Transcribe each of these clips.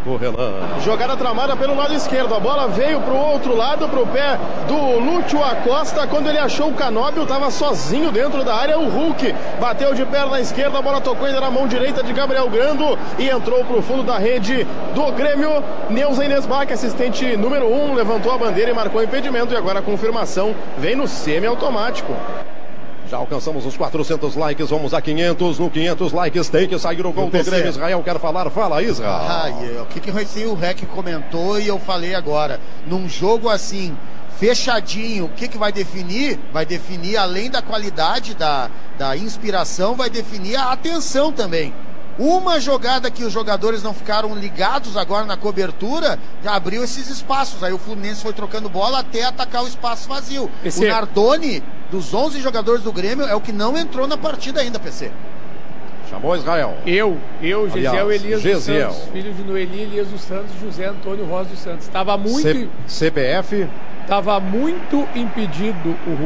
o Renan. Jogada tramada pelo lado esquerdo. A bola veio pro outro lado, pro pé do Lúcio Acosta. Quando ele achou o Canóbio, estava sozinho dentro da área. O Hulk bateu de perna esquerda. A bola tocou ainda na mão direita de Gabriel Grando e entrou pro fundo da rede do Grêmio. Neuza Inês Bach, assistente número 1, levantou a bandeira e marcou impedimento. E agora a confirmação vem no semi-automático. Já alcançamos os 400 likes, vamos a 500. No 500 likes tem que sair o gol do Grêmio. Israel quer falar, fala Israel. O que o Rec comentou e eu falei agora. Num jogo assim, fechadinho, o que vai definir? Vai definir, além da qualidade da inspiração, vai definir a atenção também. Uma jogada que os jogadores não ficaram ligados agora na cobertura, já abriu esses espaços. Aí o Fluminense foi trocando bola até atacar o espaço vazio. PC. O Nardoni, dos 11 jogadores do Grêmio, é o que não entrou na partida ainda, PC. Chamou Israel. Gesiel Elias dos Santos, filho de Noeli Elias dos Santos, José Antônio Rosa dos Santos. Estava muito... CPF? Estava muito impedido o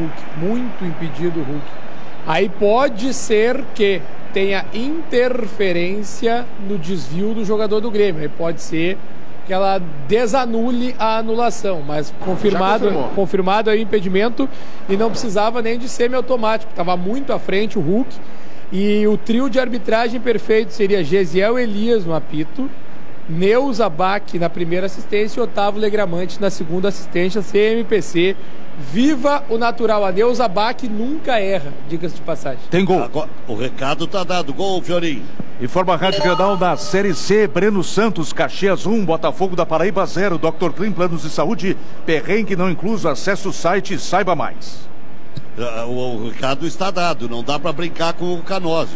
Hulk. Aí pode ser que tenha interferência no desvio do jogador do Grêmio. Aí pode ser que ela desanule a anulação, mas confirmado aí o impedimento e não precisava nem de semiautomático. Estava muito à frente o Hulk e o trio de arbitragem perfeito seria Gesiel Elias no apito, Neuza Bach na primeira assistência e Otávio Legramante na segunda assistência. CMPC, viva o natural. A Neuza Bach nunca erra, diga-se de passagem. Tem gol. Agora, o recado tá dado. Gol, Fiorinho. Informa a Rádio Grenal da Série C. Breno Santos, Caxias 1, Botafogo da Paraíba 0. Dr. Clean Planos de Saúde, perrengue não incluso. Acesse o site e saiba mais. O recado está dado. Não dá para brincar com o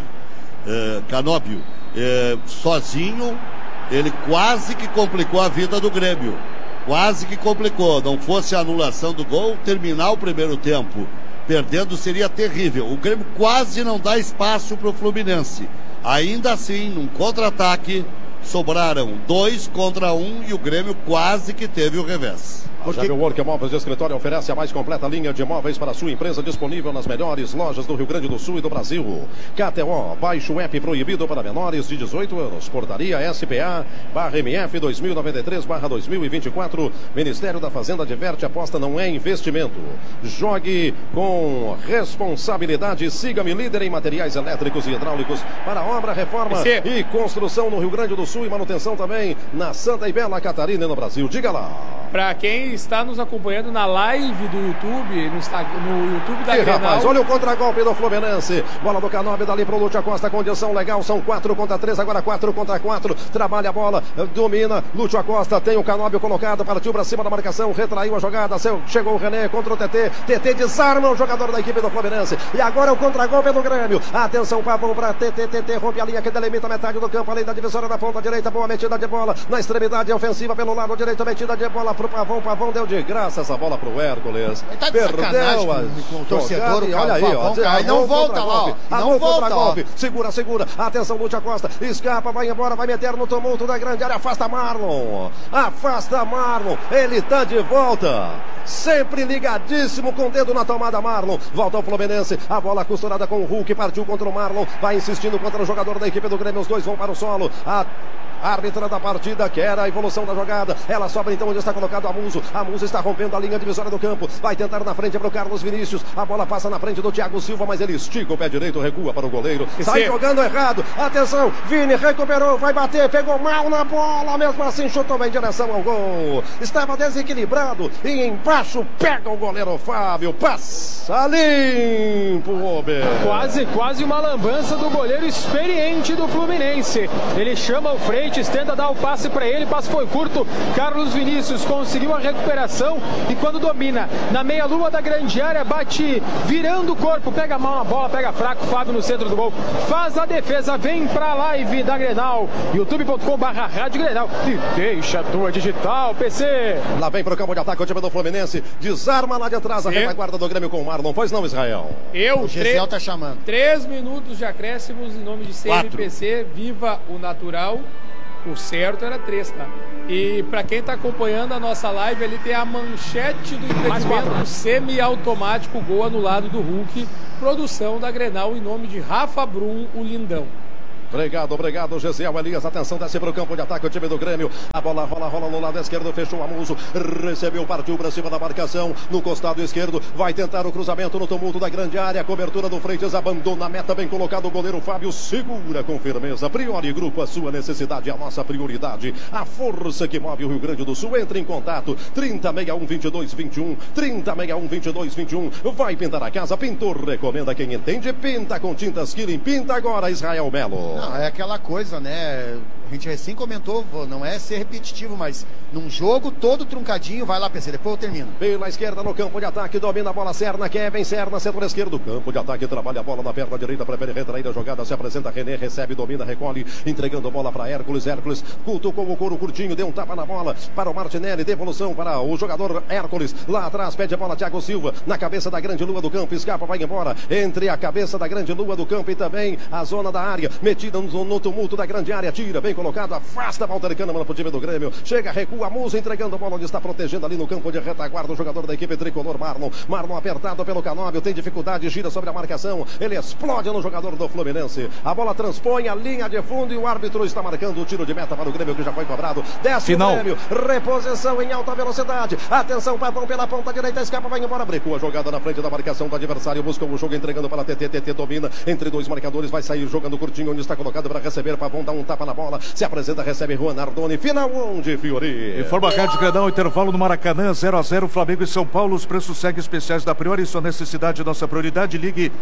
Canóbio. Sozinho, ele quase que complicou a vida do Grêmio. Quase que complicou. Não fosse a anulação do gol, terminar o primeiro tempo perdendo seria terrível. O Grêmio quase não dá espaço para o Fluminense. Ainda assim, num contra-ataque, sobraram 2 contra 1 e o Grêmio quase que teve o revés. Já Work Móveis de Escritório oferece a mais completa linha de móveis para a sua empresa, disponível nas melhores lojas do Rio Grande do Sul e do Brasil. KTO, baixe o app proibido para menores de 18 anos. Portaria SPA/MF 2093/2024. Ministério da Fazenda adverte, aposta não é investimento. Jogue com responsabilidade. Siga-me, líder em materiais elétricos e hidráulicos para obra, reforma e construção no Rio Grande do Sul e manutenção também na Santa e Bela Catarina e no Brasil. Diga lá. Para quem está nos acompanhando na live do YouTube, no YouTube da Grenal. Rapaz, olha o contragolpe do Fluminense. Bola do Canóbio dali pro Lúcio Acosta, condição legal, são 4 contra 3, agora 4 contra 4. Trabalha a bola, domina, Lúcio Acosta, tem o Canóbio colocado, partiu para cima da marcação, retraiu a jogada, chegou o René contra o TT desarma o jogador da equipe do Fluminense. E agora é o contragolpe do Grêmio. Atenção, Pavão para TT, rompe a linha que delimita metade do campo, além da divisória da ponta direita, boa metida de bola, na extremidade ofensiva pelo lado direito, metida de bola pro Pavão deu de graça essa bola pro Hércules. Tá de perdeu o torcedor. Olha aí, ó. Aí não volta lá. Não volta golpe. Segura. Atenção, Lúcio Acosta. Escapa, vai embora, vai meter no tumulto da grande área. Afasta Marlon. Ele tá de volta. Sempre ligadíssimo com o dedo na tomada, Marlon. Volta ao Fluminense. A bola costurada com o Hulk. Partiu contra o Marlon. Vai insistindo contra o jogador da equipe do Grêmio. Os dois vão para o solo. A árbitra da partida quer a evolução da jogada. Ela sobra então onde está colocado a Muso. A Muso está rompendo a linha divisória do campo. Vai tentar na frente para o Carlos Vinícius. A bola passa na frente do Thiago Silva, mas ele estica o pé direito, recua para o goleiro. Sai jogando errado. Atenção, Vini recuperou, vai bater, pegou mal na bola. Mesmo assim chutou bem em direção ao gol. Estava desequilibrado e embaixo pega o goleiro Fábio. Passa limpo, Robert. Quase uma lambança do goleiro experiente do Fluminense. Ele chama o Freitas, tenta dar o passe para ele, passe foi curto. Carlos Vinícius conseguiu a recuperação e quando domina na meia-lua da grande área, bate virando o corpo, pega mal na bola, pega fraco, Fábio no centro do gol, faz a defesa, vem pra live da Grenal, youtube.com/Rádio Grenal e deixa a tua digital, PC. Lá vem pro campo de ataque o time do Fluminense, desarma lá de atrás a retaguarda do Grêmio com o Marlon, pois não, Israel? O Gesiel tá chamando. 3 minutos de acréscimos em nome de CMPC, viva o natural. O certo era 3, tá? E para quem tá acompanhando a nossa live, ali tem a manchete do impedimento semi-automático, gol anulado do Hulk, produção da Grenal em nome de Rafa Brum, o lindão. Obrigado, Gesiel Elias. Atenção, desce para o campo de ataque o time do Grêmio. A bola rola no lado esquerdo, fechou a Muso. Recebeu, partiu para cima da marcação. No costado esquerdo, vai tentar o cruzamento no tumulto da grande área. Cobertura do Freitas, abandona a meta, bem colocado o goleiro Fábio. Segura com firmeza. Priori Grupo, a sua necessidade é a nossa prioridade. A força que move o Rio Grande do Sul. Entre em contato. 3061-2221. 3061-2221. Vai pintar a casa. Pintor recomenda quem entende. Pinta com tintas Killing. Pinta agora, Israel Melo. Não, é aquela coisa, né? A gente recém comentou, não é ser repetitivo, mas num jogo todo truncadinho, vai lá, PC, depois eu termino. Pela esquerda no campo de ataque, domina a bola Serna, Kevin Serna, setor esquerdo, campo de ataque, trabalha a bola na perna direita, prefere retrair a jogada, se apresenta René, recebe, domina, recolhe, entregando a bola para Hércules, cutucou o couro curtinho, deu um tapa na bola para o Martinelli, devolução para o jogador Hércules, lá atrás, pede a bola Thiago Silva, na cabeça da grande lua do campo, escapa, vai embora, entre a cabeça da grande lua do campo e também a zona da área, metida no tumulto da grande área, tira, bem colocado, afasta Walter Kahneman pro time do Grêmio, chega, recua, Musa entregando a bola onde está protegendo ali no campo de retaguarda o jogador da equipe tricolor Marlon apertado pelo Canóbio, tem dificuldade, gira sobre a marcação, ele explode no jogador do Fluminense, a bola transpõe a linha de fundo e o árbitro está marcando o tiro de meta para o Grêmio que já foi cobrado, desce Final. o Grêmio, reposição em alta velocidade, atenção, Pavão pela ponta direita, escapa, vai embora, brecou a jogada na frente da marcação do adversário, buscou o jogo entregando para TT, domina, entre dois marcadores, vai sair jogando curtinho onde está colocado para receber, Pavão dá um tapa na bola, se apresenta, recebe Juan Nardoni, final onde, Fiori? Informa a Rádio Granal, intervalo no Maracanã, 0-0, Flamengo e São Paulo, os preços seguem especiais da Priori, sua necessidade, nossa prioridade, ligue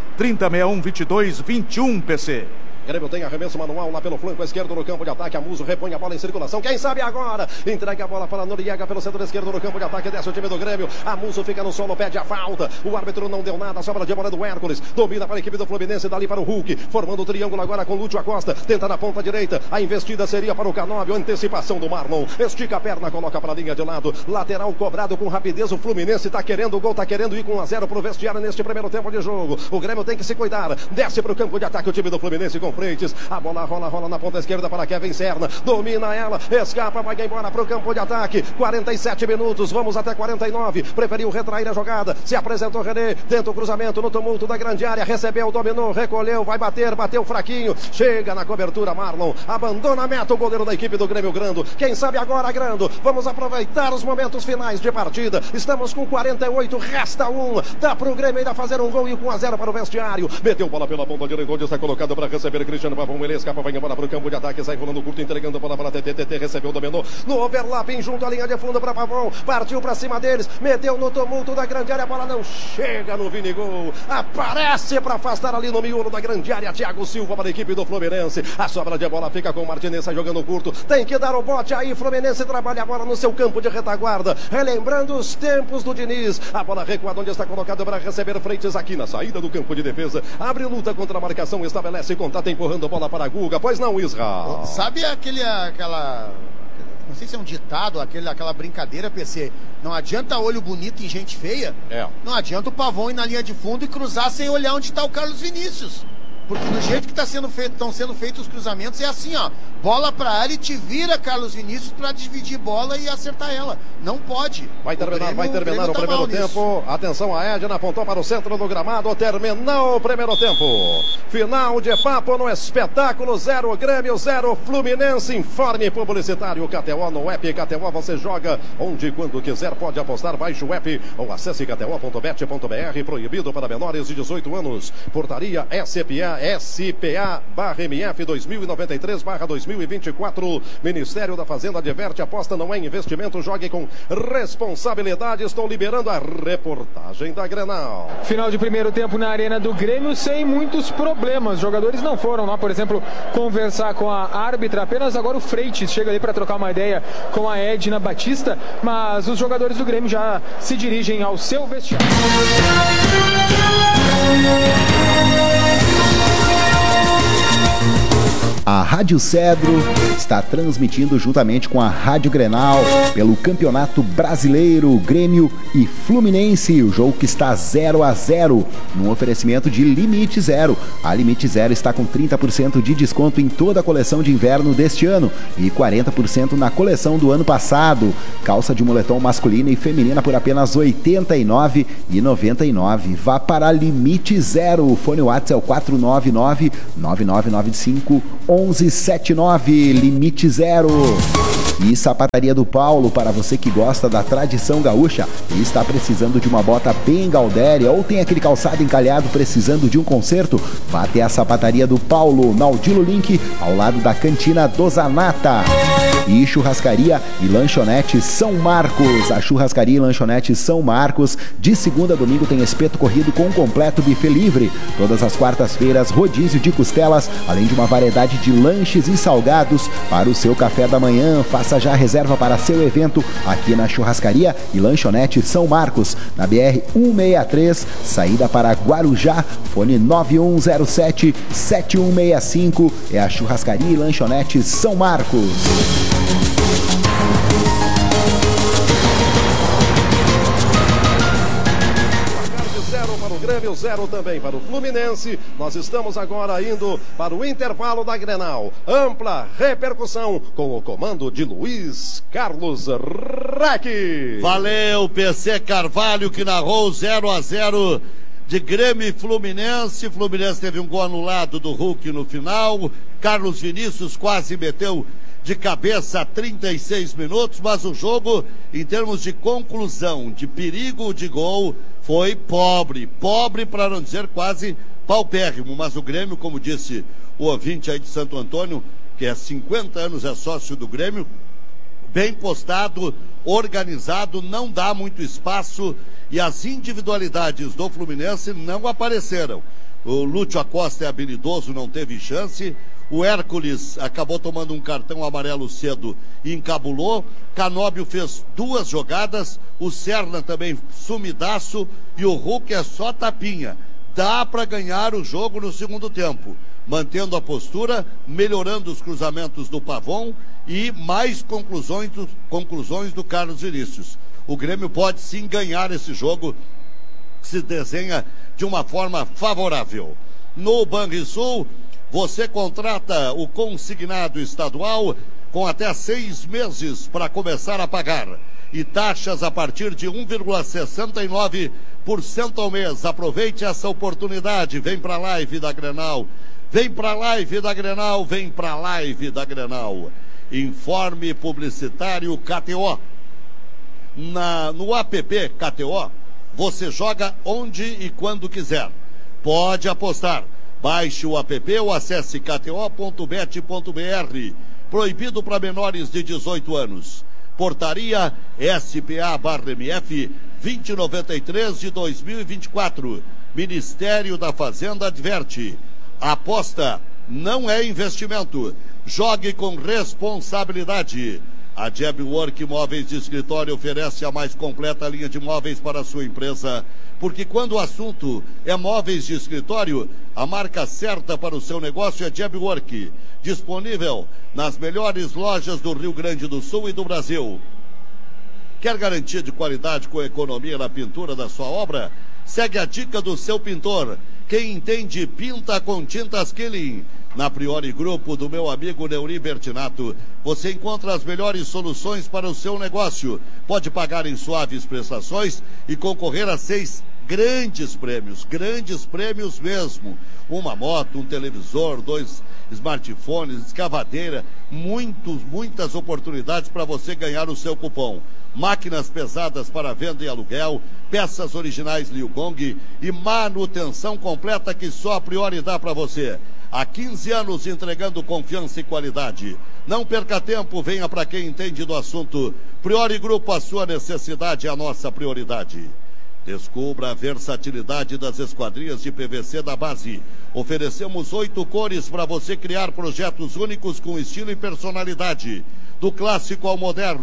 3061-2221, PC. Grêmio tem arremesso manual lá pelo flanco esquerdo no campo de ataque. Amuso repõe a bola em circulação. Quem sabe agora? Entrega a bola para Noriega pelo setor esquerdo no campo de ataque. Desce o time do Grêmio. Amuso fica no solo, pede a falta. O árbitro não deu nada. Sobra de bola do Hércules. Domina para a equipe do Fluminense. Dali para o Hulk. Formando o triângulo agora com Lúcio Acosta. Tenta na ponta direita. A investida seria para o Canóbio. Antecipação do Marlon. Estica a perna, coloca para a linha de lado. Lateral cobrado com rapidez. O Fluminense está querendo o gol. Está querendo ir com 1-0 para o vestiário neste primeiro tempo de jogo. O Grêmio tem que se cuidar. Desce para o campo de ataque o time do Fluminense com Freitas. A bola rola na ponta esquerda para Kevin Serna, domina ela, escapa, vai embora para o campo de ataque, 47 minutos, vamos até 49, preferiu retrair a jogada, se apresentou René, tenta o cruzamento no tumulto da grande área, recebeu, dominou, recolheu, vai bateu fraquinho, chega na cobertura Marlon, abandona a meta o goleiro da equipe do Grêmio Grando, quem sabe agora Grando, vamos aproveitar os momentos finais de partida, estamos com 48, resta um, dá para o Grêmio ainda fazer um gol e com 1-0 para o vestiário, meteu bola pela ponta direita, onde está colocado para receber Cristiano Pavão, ele escapa, vai embora para o campo de ataque, sai rolando curto, entregando a bola para TT, recebeu, dominou, no overlapping junto à linha de fundo para Pavão, partiu para cima deles, meteu no tumulto da grande área, a bola não chega no Vinigol, aparece para afastar ali no miolo da grande área, Thiago Silva para a equipe do Fluminense, a sobra de bola fica com o Martinez, sai jogando curto, tem que dar o bote aí, Fluminense trabalha agora no seu campo de retaguarda, relembrando os tempos do Diniz, a bola recuada onde está colocado para receber Freitas aqui na saída do campo de defesa, abre luta contra a marcação, estabelece contato, empurrando a bola para a Guga, pois não, Israel? Sabe aquela... Não sei se é um ditado, aquela brincadeira, PC. Não adianta olho bonito em gente feia. Não adianta o Pavão ir na linha de fundo e cruzar sem olhar onde está o Carlos Vinícius. Porque do jeito que estão sendo feitos os cruzamentos é assim, ó. Bola pra área e te vira Carlos Vinícius pra dividir bola e acertar ela. Não pode. Vai terminar o primeiro tempo. Atenção, a Edna apontou para o centro do gramado. Terminou o primeiro tempo. Final de papo no espetáculo. 0 Grêmio, 0 Fluminense. Informe publicitário KTO no app. KTO você joga onde e quando quiser. Pode apostar. Baixe o app ou acesse kto.bet.br. Proibido para menores de 18 anos. Portaria SPA/MF 2093/2024. Ministério da Fazenda adverte, aposta não é investimento, jogue com responsabilidade. Estou liberando a reportagem da Grenal. Final de primeiro tempo na Arena do Grêmio sem muitos problemas. Os jogadores não foram lá, por exemplo, conversar com a árbitra. Apenas agora o Freitas chega ali para trocar uma ideia com a Edna Batista. Mas os jogadores do Grêmio já se dirigem ao seu vestiário. A Rádio Cedro está transmitindo juntamente com a Rádio Grenal pelo Campeonato Brasileiro, Grêmio e Fluminense. O jogo que está 0-0 num oferecimento de Limite Zero. A Limite Zero está com 30% de desconto em toda a coleção de inverno deste ano e 40% na coleção do ano passado. Calça de moletom masculina e feminina por apenas R$ 89,99. Vá para Limite Zero. O fone WhatsApp é o 499-9995-1179. Limite Zero. E Sapataria do Paulo, para você que gosta da tradição gaúcha e está precisando de uma bota bem Galdéria ou tem aquele calçado encalhado precisando de um conserto, vá até a Sapataria do Paulo, na Aldilo Link, ao lado da Cantina do Zanata. E Churrascaria e Lanchonete São Marcos. A Churrascaria e Lanchonete São Marcos, de segunda a domingo, tem espeto corrido com completo buffet livre. Todas as quartas-feiras, rodízio de costelas, além de uma variedade de lanches e salgados para o seu café da manhã. Faça já a reserva para seu evento aqui na Churrascaria e Lanchonete São Marcos, na BR-163, saída para Guarujá, fone 9107-7165. É a Churrascaria e Lanchonete São Marcos. Para o Grêmio, 0 também para o Fluminense. Nós estamos agora indo para o intervalo da Grenal. Ampla repercussão com o comando de Luiz Carlos Reck. Valeu, PC Carvalho, que narrou 0-0 de Grêmio e Fluminense. Fluminense teve um gol anulado do Hulk no final. Carlos Vinícius quase meteu de cabeça a 36 minutos, mas o jogo, em termos de conclusão, de perigo de gol, foi pobre para não dizer quase paupérrimo. Mas o Grêmio, como disse o ouvinte aí de Santo Antônio, que há 50 anos é sócio do Grêmio, bem postado, organizado, não dá muito espaço, e as individualidades do Fluminense não apareceram. O Lúcio Acosta é habilidoso, não teve chance. O Hércules acabou tomando um cartão amarelo cedo e encabulou. Canóbio fez 2 jogadas. O Serna também sumidaço. E o Hulk é só tapinha. Dá para ganhar o jogo no segundo tempo, mantendo a postura, melhorando os cruzamentos do Pavon e mais conclusões do Carlos Vinícius. O Grêmio pode sim ganhar esse jogo, que se desenha de uma forma favorável. No Banrisul, você contrata o consignado estadual com até 6 meses para começar a pagar. E taxas a partir de 1,69% ao mês. Aproveite essa oportunidade. Vem para a live da Grenal. Vem para a live da Grenal. Vem para a live da Grenal. Informe publicitário KTO. No app KTO, você joga onde e quando quiser. Pode apostar. Baixe o app ou acesse kto.bet.br. Proibido para menores de 18 anos. Portaria SPA/MF 2093 de 2024. Ministério da Fazenda adverte: aposta não é investimento. Jogue com responsabilidade. A Jebwork Móveis de Escritório oferece a mais completa linha de móveis para a sua empresa, porque quando o assunto é móveis de escritório, a marca certa para o seu negócio é Jebwork. Disponível nas melhores lojas do Rio Grande do Sul e do Brasil. Quer garantia de qualidade com economia na pintura da sua obra? Segue a dica do seu pintor. Quem entende, pinta com tintas Killing. Na Priori Grupo do meu amigo Neuri Bertinato, você encontra as melhores soluções para o seu negócio. Pode pagar em suaves prestações e concorrer a 6 grandes prêmios mesmo. Uma moto, um televisor, 2 smartphones, escavadeira, muitas oportunidades para você ganhar o seu cupom. Máquinas pesadas para venda e aluguel, peças originais Liu Gong e manutenção completa que só a Priori dá para você. Há 15 anos entregando confiança e qualidade. Não perca tempo, venha para quem entende do assunto. Priori Grupo, a sua necessidade é a nossa prioridade. Descubra a versatilidade das esquadrias de PVC da base. Oferecemos 8 cores para você criar projetos únicos com estilo e personalidade. Do clássico ao moderno,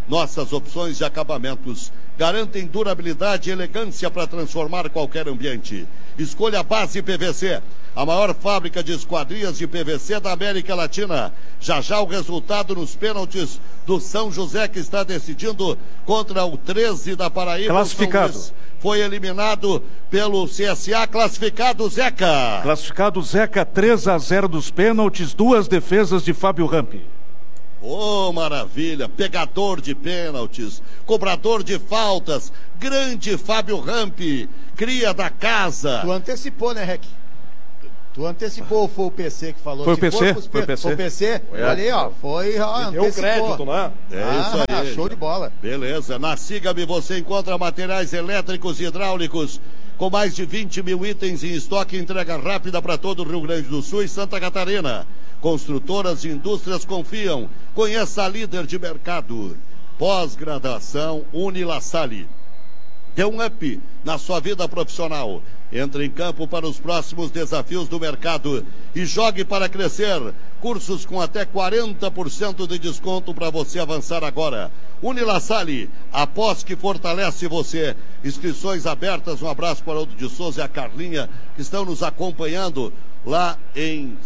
Nossas opções de acabamentos garantem durabilidade e elegância para transformar qualquer ambiente. Escolha a Base PVC, a maior fábrica de esquadrias de PVC da América Latina. Já já o resultado nos pênaltis do São José, que está decidindo contra o 13 da Paraíba. Classificado. Foi eliminado pelo CSA, classificado Zeca. Classificado Zeca, 3-0 dos pênaltis, 2 defesas de Fábio Rampi. Oh, maravilha, pegador de pênaltis, cobrador de faltas, grande Fábio Rampi, cria da casa. Tu antecipou, né, Rec? Tu antecipou ou foi o PC que falou? Foi o PC? Foi o PC? Olha aí, ó, Deu crédito, né? É isso aí. Show de bola. Beleza, na Siga-me você encontra materiais elétricos e hidráulicos com mais de 20 mil itens em estoque, entrega rápida para todo o Rio Grande do Sul e Santa Catarina. Construtoras e indústrias confiam. Conheça a líder de mercado. Pós-graduação Unilassalle. Dê um up na sua vida profissional. Entre em campo para os próximos desafios do mercado e jogue para crescer. Cursos com até 40% de desconto para você avançar agora. Unilassalle, após que fortalece você. Inscrições abertas. Um abraço para o Aldo de Souza e a Carlinha, que estão nos acompanhando lá em...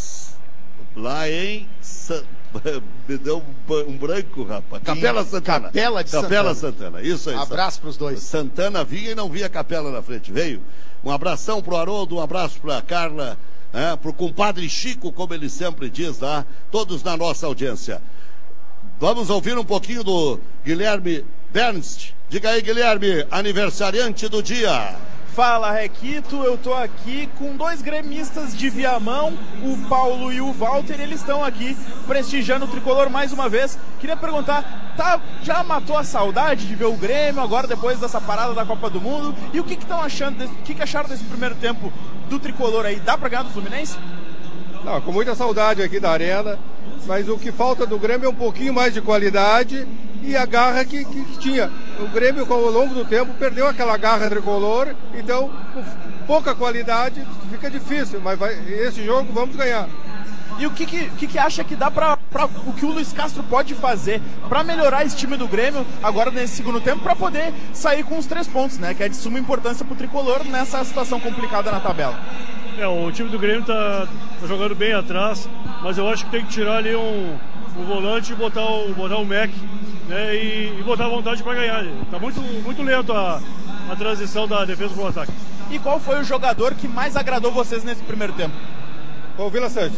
Me deu um branco, rapaz. Capela Santana. Capela Santana, isso aí. Abraço para os dois. Santana vinha e não via a Capela na frente, veio. Um abração pro Haroldo, um abraço pra Carla, pro compadre Chico, como ele sempre diz lá, todos na nossa audiência. Vamos ouvir um pouquinho do Guilherme Bernst. Diga aí, Guilherme, aniversariante do dia. Fala, Requito, eu tô aqui com 2 gremistas de Viamão, o Paulo e o Walter, eles estão aqui prestigiando o tricolor mais uma vez. Queria perguntar, já matou a saudade de ver o Grêmio agora depois dessa parada da Copa do Mundo? E o que estão achando, o que acharam desse primeiro tempo do tricolor aí? Dá pra ganhar do Fluminense? Não, com muita saudade aqui da arena, mas o que falta do Grêmio é um pouquinho mais de qualidade e a garra que tinha. O Grêmio, ao longo do tempo, perdeu aquela garra tricolor, então, com pouca qualidade, fica difícil, mas esse jogo vamos ganhar. E o que acha que dá para o que o Luiz Castro pode fazer para melhorar esse time do Grêmio agora nesse segundo tempo, para poder sair com os 3 pontos, né? Que é de suma importância para o tricolor nessa situação complicada na tabela. O time do Grêmio tá jogando bem atrás, mas eu acho que tem que tirar ali o volante e botar o Mac, né, e botar a vontade para ganhar. Tá muito lento a transição da defesa para o ataque. E qual foi o jogador que mais agradou vocês nesse primeiro tempo? Foi o Vila Sante.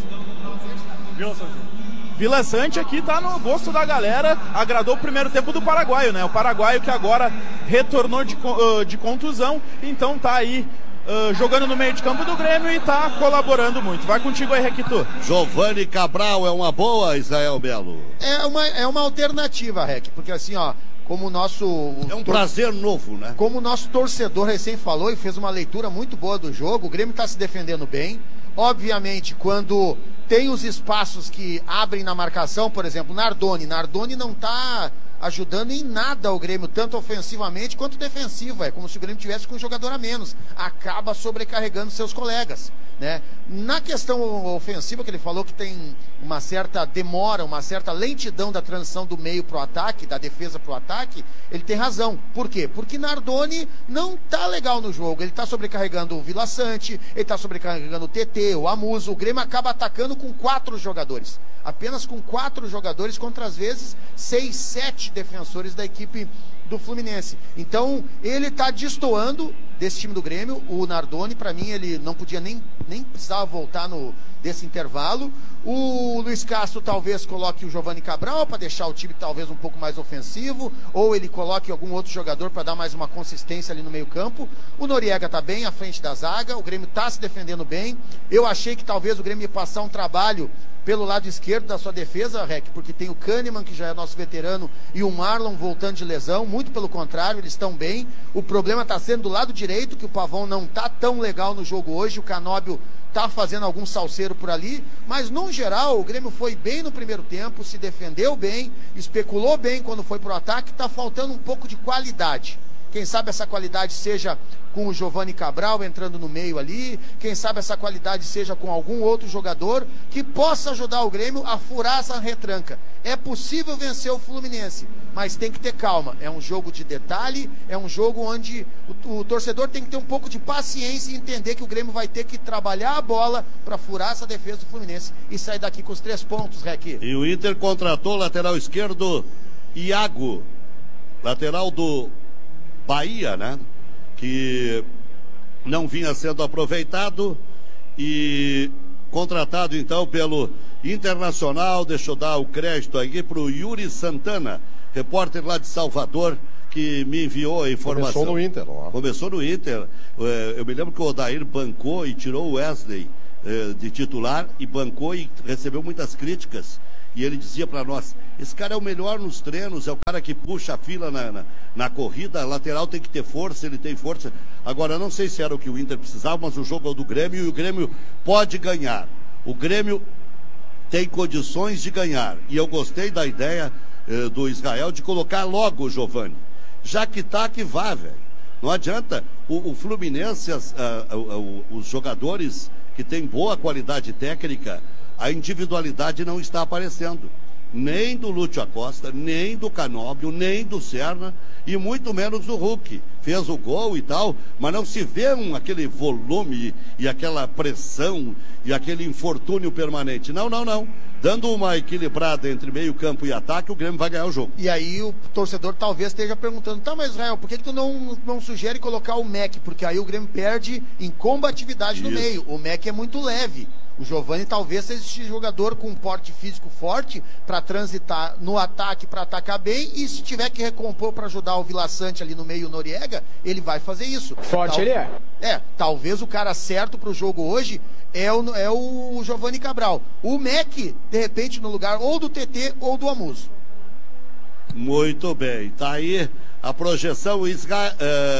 Vila Sante aqui tá no gosto da galera, agradou o primeiro tempo do paraguaio, né? O paraguaio que agora retornou de contusão, então tá aí jogando no meio de campo do Grêmio e tá colaborando muito. Vai contigo aí, Requito. Giovani Cabral é uma boa, Israel Belo? É uma alternativa, Rec, porque assim, ó, como o nosso... É um prazer novo, né? Como o nosso torcedor recém falou e fez uma leitura muito boa do jogo, o Grêmio tá se defendendo bem. Obviamente, quando tem os espaços que abrem na marcação, por exemplo, Nardoni não tá ajudando em nada o Grêmio, tanto ofensivamente quanto defensivo. É como se o Grêmio tivesse com um jogador a menos. Acaba sobrecarregando seus colegas, né? Na questão ofensiva, que ele falou que tem uma certa demora, uma certa lentidão da transição do meio para o ataque, da defesa para o ataque, ele tem razão. Por quê? Porque Nardoni não tá legal no jogo. Ele tá sobrecarregando o Vila Sante, ele tá sobrecarregando o TT, o Amuso. O Grêmio acaba atacando com 4 jogadores. Apenas com 4 jogadores contra, às vezes, 6, 7 defensores da equipe do Fluminense. Então, ele está destoando desse time do Grêmio. O Nardoni, para mim, ele não podia nem precisava voltar desse intervalo. O Luiz Castro talvez coloque o Giovani Cabral para deixar o time talvez um pouco mais ofensivo, ou ele coloque algum outro jogador para dar mais uma consistência ali no meio campo. O Noriega está bem à frente da zaga, o Grêmio está se defendendo bem. Eu achei que talvez o Grêmio ia passar um trabalho pelo lado esquerdo da sua defesa, Rec, porque tem o Kahneman, que já é nosso veterano, e o Marlon voltando de lesão. Muito pelo contrário, eles estão bem. O problema está sendo do lado direito, que o Pavão não está tão legal no jogo hoje. O Canóbio está fazendo algum salseiro por ali, mas no geral o Grêmio foi bem no primeiro tempo, se defendeu bem, especulou bem quando foi pro ataque. Está faltando um pouco de qualidade. Quem sabe essa qualidade seja com o Giovani Cabral entrando no meio ali, quem sabe essa qualidade seja com algum outro jogador que possa ajudar o Grêmio a furar essa retranca. É possível vencer o Fluminense, mas tem que ter calma. É um jogo de detalhe, é um jogo onde o torcedor tem que ter um pouco de paciência e entender que o Grêmio vai ter que trabalhar a bola para furar essa defesa do Fluminense e sair daqui com os 3 pontos, Rec. E o Inter contratou o lateral esquerdo Iago, lateral do Bahia, né? Que não vinha sendo aproveitado e contratado então pelo Internacional. Deixa eu dar o crédito aqui para o Yuri Santana, repórter lá de Salvador, que me enviou a informação. Começou no Inter, ó. Começou no Inter. Eu me lembro que o Odair bancou e tirou o Wesley de titular e bancou e recebeu muitas críticas. E ele dizia para nós, esse cara é o melhor nos treinos, é o cara que puxa a fila na corrida, a lateral tem que ter força, ele tem força. Agora, eu não sei se era o que o Inter precisava, mas o jogo é o do Grêmio e o Grêmio pode ganhar. O Grêmio tem condições de ganhar. E eu gostei da ideia do Israel de colocar logo o Giovani. Já que tá, que vá, velho. Não adianta. O Fluminense, os jogadores que têm boa qualidade técnica, a individualidade não está aparecendo. Nem do Lúcio Acosta, nem do Canóbio, nem do Serna e muito menos do Hulk. Fez o gol e tal, mas não se vê aquele volume e aquela pressão e aquele infortúnio permanente. Não. Dando uma equilibrada entre meio campo e ataque, o Grêmio vai ganhar o jogo. E aí o torcedor talvez esteja perguntando, tá, mas Israel, por que tu não sugere colocar o Mac? Porque aí o Grêmio perde em combatividade no meio. O Mac é muito leve. O Giovani talvez seja esse jogador com um porte físico forte para transitar no ataque, para atacar bem, e se tiver que recompor para ajudar o Vila Sante ali no meio, o Noriega, ele vai fazer isso. Forte ele é. Talvez o cara certo para o jogo hoje é o Giovani Cabral. O Mac, de repente, no lugar ou do TT ou do Amuso. Muito bem, tá aí a projeção. Israel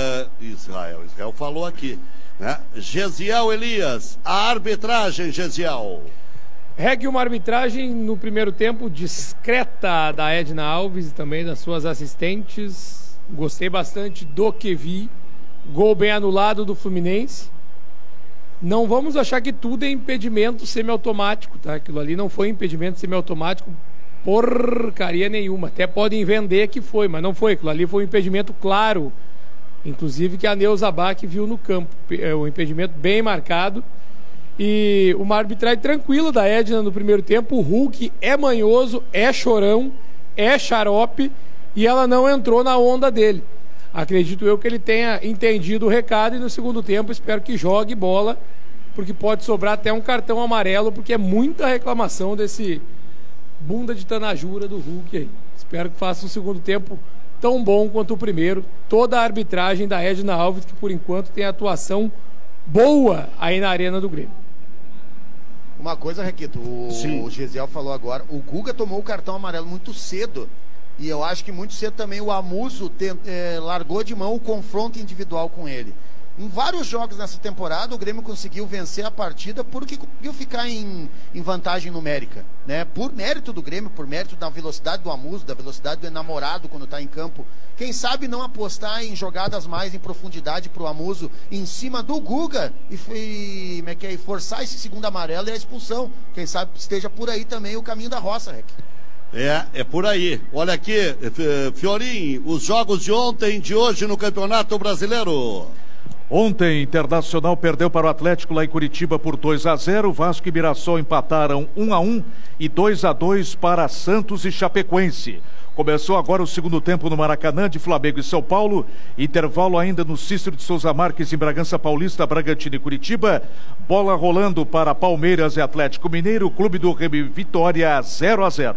falou aqui, né? Gesiel Elias, a arbitragem, Gesiel. Regue uma arbitragem no primeiro tempo discreta da Edna Alves e também das suas assistentes. Gostei bastante do que vi. Gol bem anulado do Fluminense. Não vamos achar que tudo é impedimento semiautomático, tá? Aquilo ali não foi impedimento semiautomático porcaria nenhuma. Até podem vender que foi, mas não foi. Aquilo ali foi um impedimento claro, inclusive que a Neuza Bach viu no campo. É um impedimento bem marcado. E uma arbitragem tranquila da Edna no primeiro tempo. O Hulk é manhoso, é chorão, é xarope e ela não entrou na onda dele. Acredito eu que ele tenha entendido o recado e no segundo tempo espero que jogue bola, porque pode sobrar até um cartão amarelo, porque é muita reclamação desse bunda de tanajura do Hulk aí. Espero que faça um segundo tempo tão bom quanto o primeiro. Toda a arbitragem da Edna Alves, que por enquanto tem atuação boa aí na Arena do Grêmio. Uma coisa, Requito, o Gesiel falou agora, o Guga tomou o cartão amarelo muito cedo. E eu acho que muito cedo também o Amuso largou de mão o confronto individual com ele. Em vários jogos nessa temporada, o Grêmio conseguiu vencer a partida porque conseguiu ficar em vantagem numérica, né? Por mérito do Grêmio, por mérito da velocidade do Amuso, da velocidade do enamorado quando está em campo. Quem sabe não apostar em jogadas mais em profundidade para o Amuso em cima do Guga e forçar esse segundo amarelo e a expulsão. Quem sabe esteja por aí também o caminho da roça, Rec. É por aí. Olha aqui, Fiorim, os jogos de ontem e de hoje no Campeonato Brasileiro. Ontem, Internacional perdeu para o Atlético lá em Curitiba por 2-0. Vasco e Mirassol empataram 1-1 e 2-2 para Santos e Chapecoense. Começou agora o segundo tempo no Maracanã de Flamengo e São Paulo. Intervalo ainda no Cícero de Souza Marques em Bragança Paulista, Bragantino e Curitiba. Bola rolando para Palmeiras e Atlético Mineiro. Clube do Remy Vitória 0-0.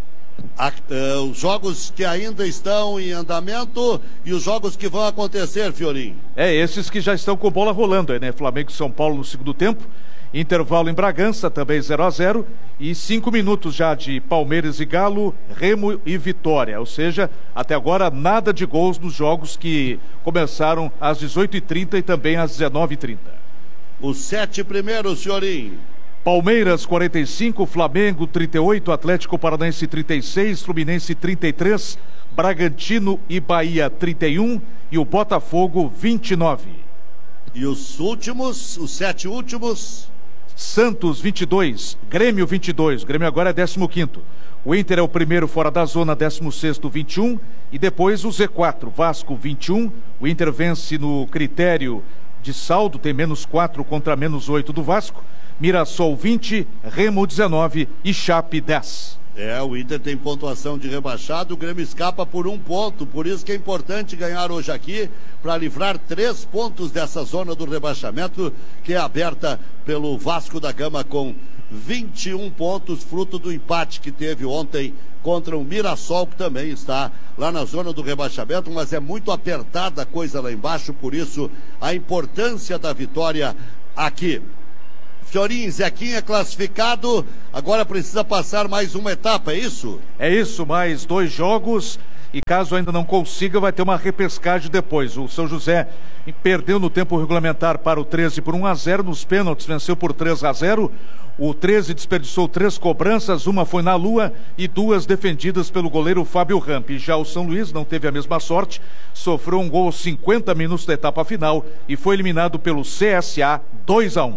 Os jogos que ainda estão em andamento e os jogos que vão acontecer, Fiorim. Esses que já estão com bola rolando, né? Flamengo e São Paulo no segundo tempo. Intervalo em Bragança, também 0-0. E 5 minutos já de Palmeiras e Galo, Remo e Vitória. Ou seja, até agora nada de gols nos jogos que começaram às 18h30 e também às 19h30. Os 7 primeiros, Fiorim. Palmeiras 45, Flamengo 38, Atlético Paranaense 36, Fluminense 33, Bragantino e Bahia 31 e o Botafogo 29. E os últimos, os 7 últimos? Santos 22, Grêmio 22, Grêmio agora é 15º. O Inter é o primeiro fora da zona, 16º, 21. E depois o Z4, Vasco 21. O Inter vence no critério de saldo, tem -4 contra -8 do Vasco. Mirassol 20, Remo 19 e Chape 10. O Inter tem pontuação de rebaixado, o Grêmio escapa por 1 ponto, por isso que é importante ganhar hoje aqui, para livrar 3 pontos dessa zona do rebaixamento, que é aberta pelo Vasco da Gama com 21 pontos, fruto do empate que teve ontem contra o Mirassol, que também está lá na zona do rebaixamento, mas é muito apertada a coisa lá embaixo, por isso a importância da vitória aqui. Fiorinho, Zequinha classificado, agora precisa passar mais uma etapa, é isso? É isso, mais 2 jogos e caso ainda não consiga, vai ter uma repescagem depois. O São José perdeu no tempo regulamentar para o 13 por 1-0, nos pênaltis venceu por 3-0. O 13 desperdiçou 3 cobranças, uma foi na lua e 2 defendidas pelo goleiro Fábio Rampi. Já o São Luís não teve a mesma sorte, sofreu um gol aos 50 minutos da etapa final e foi eliminado pelo CSA 2-1.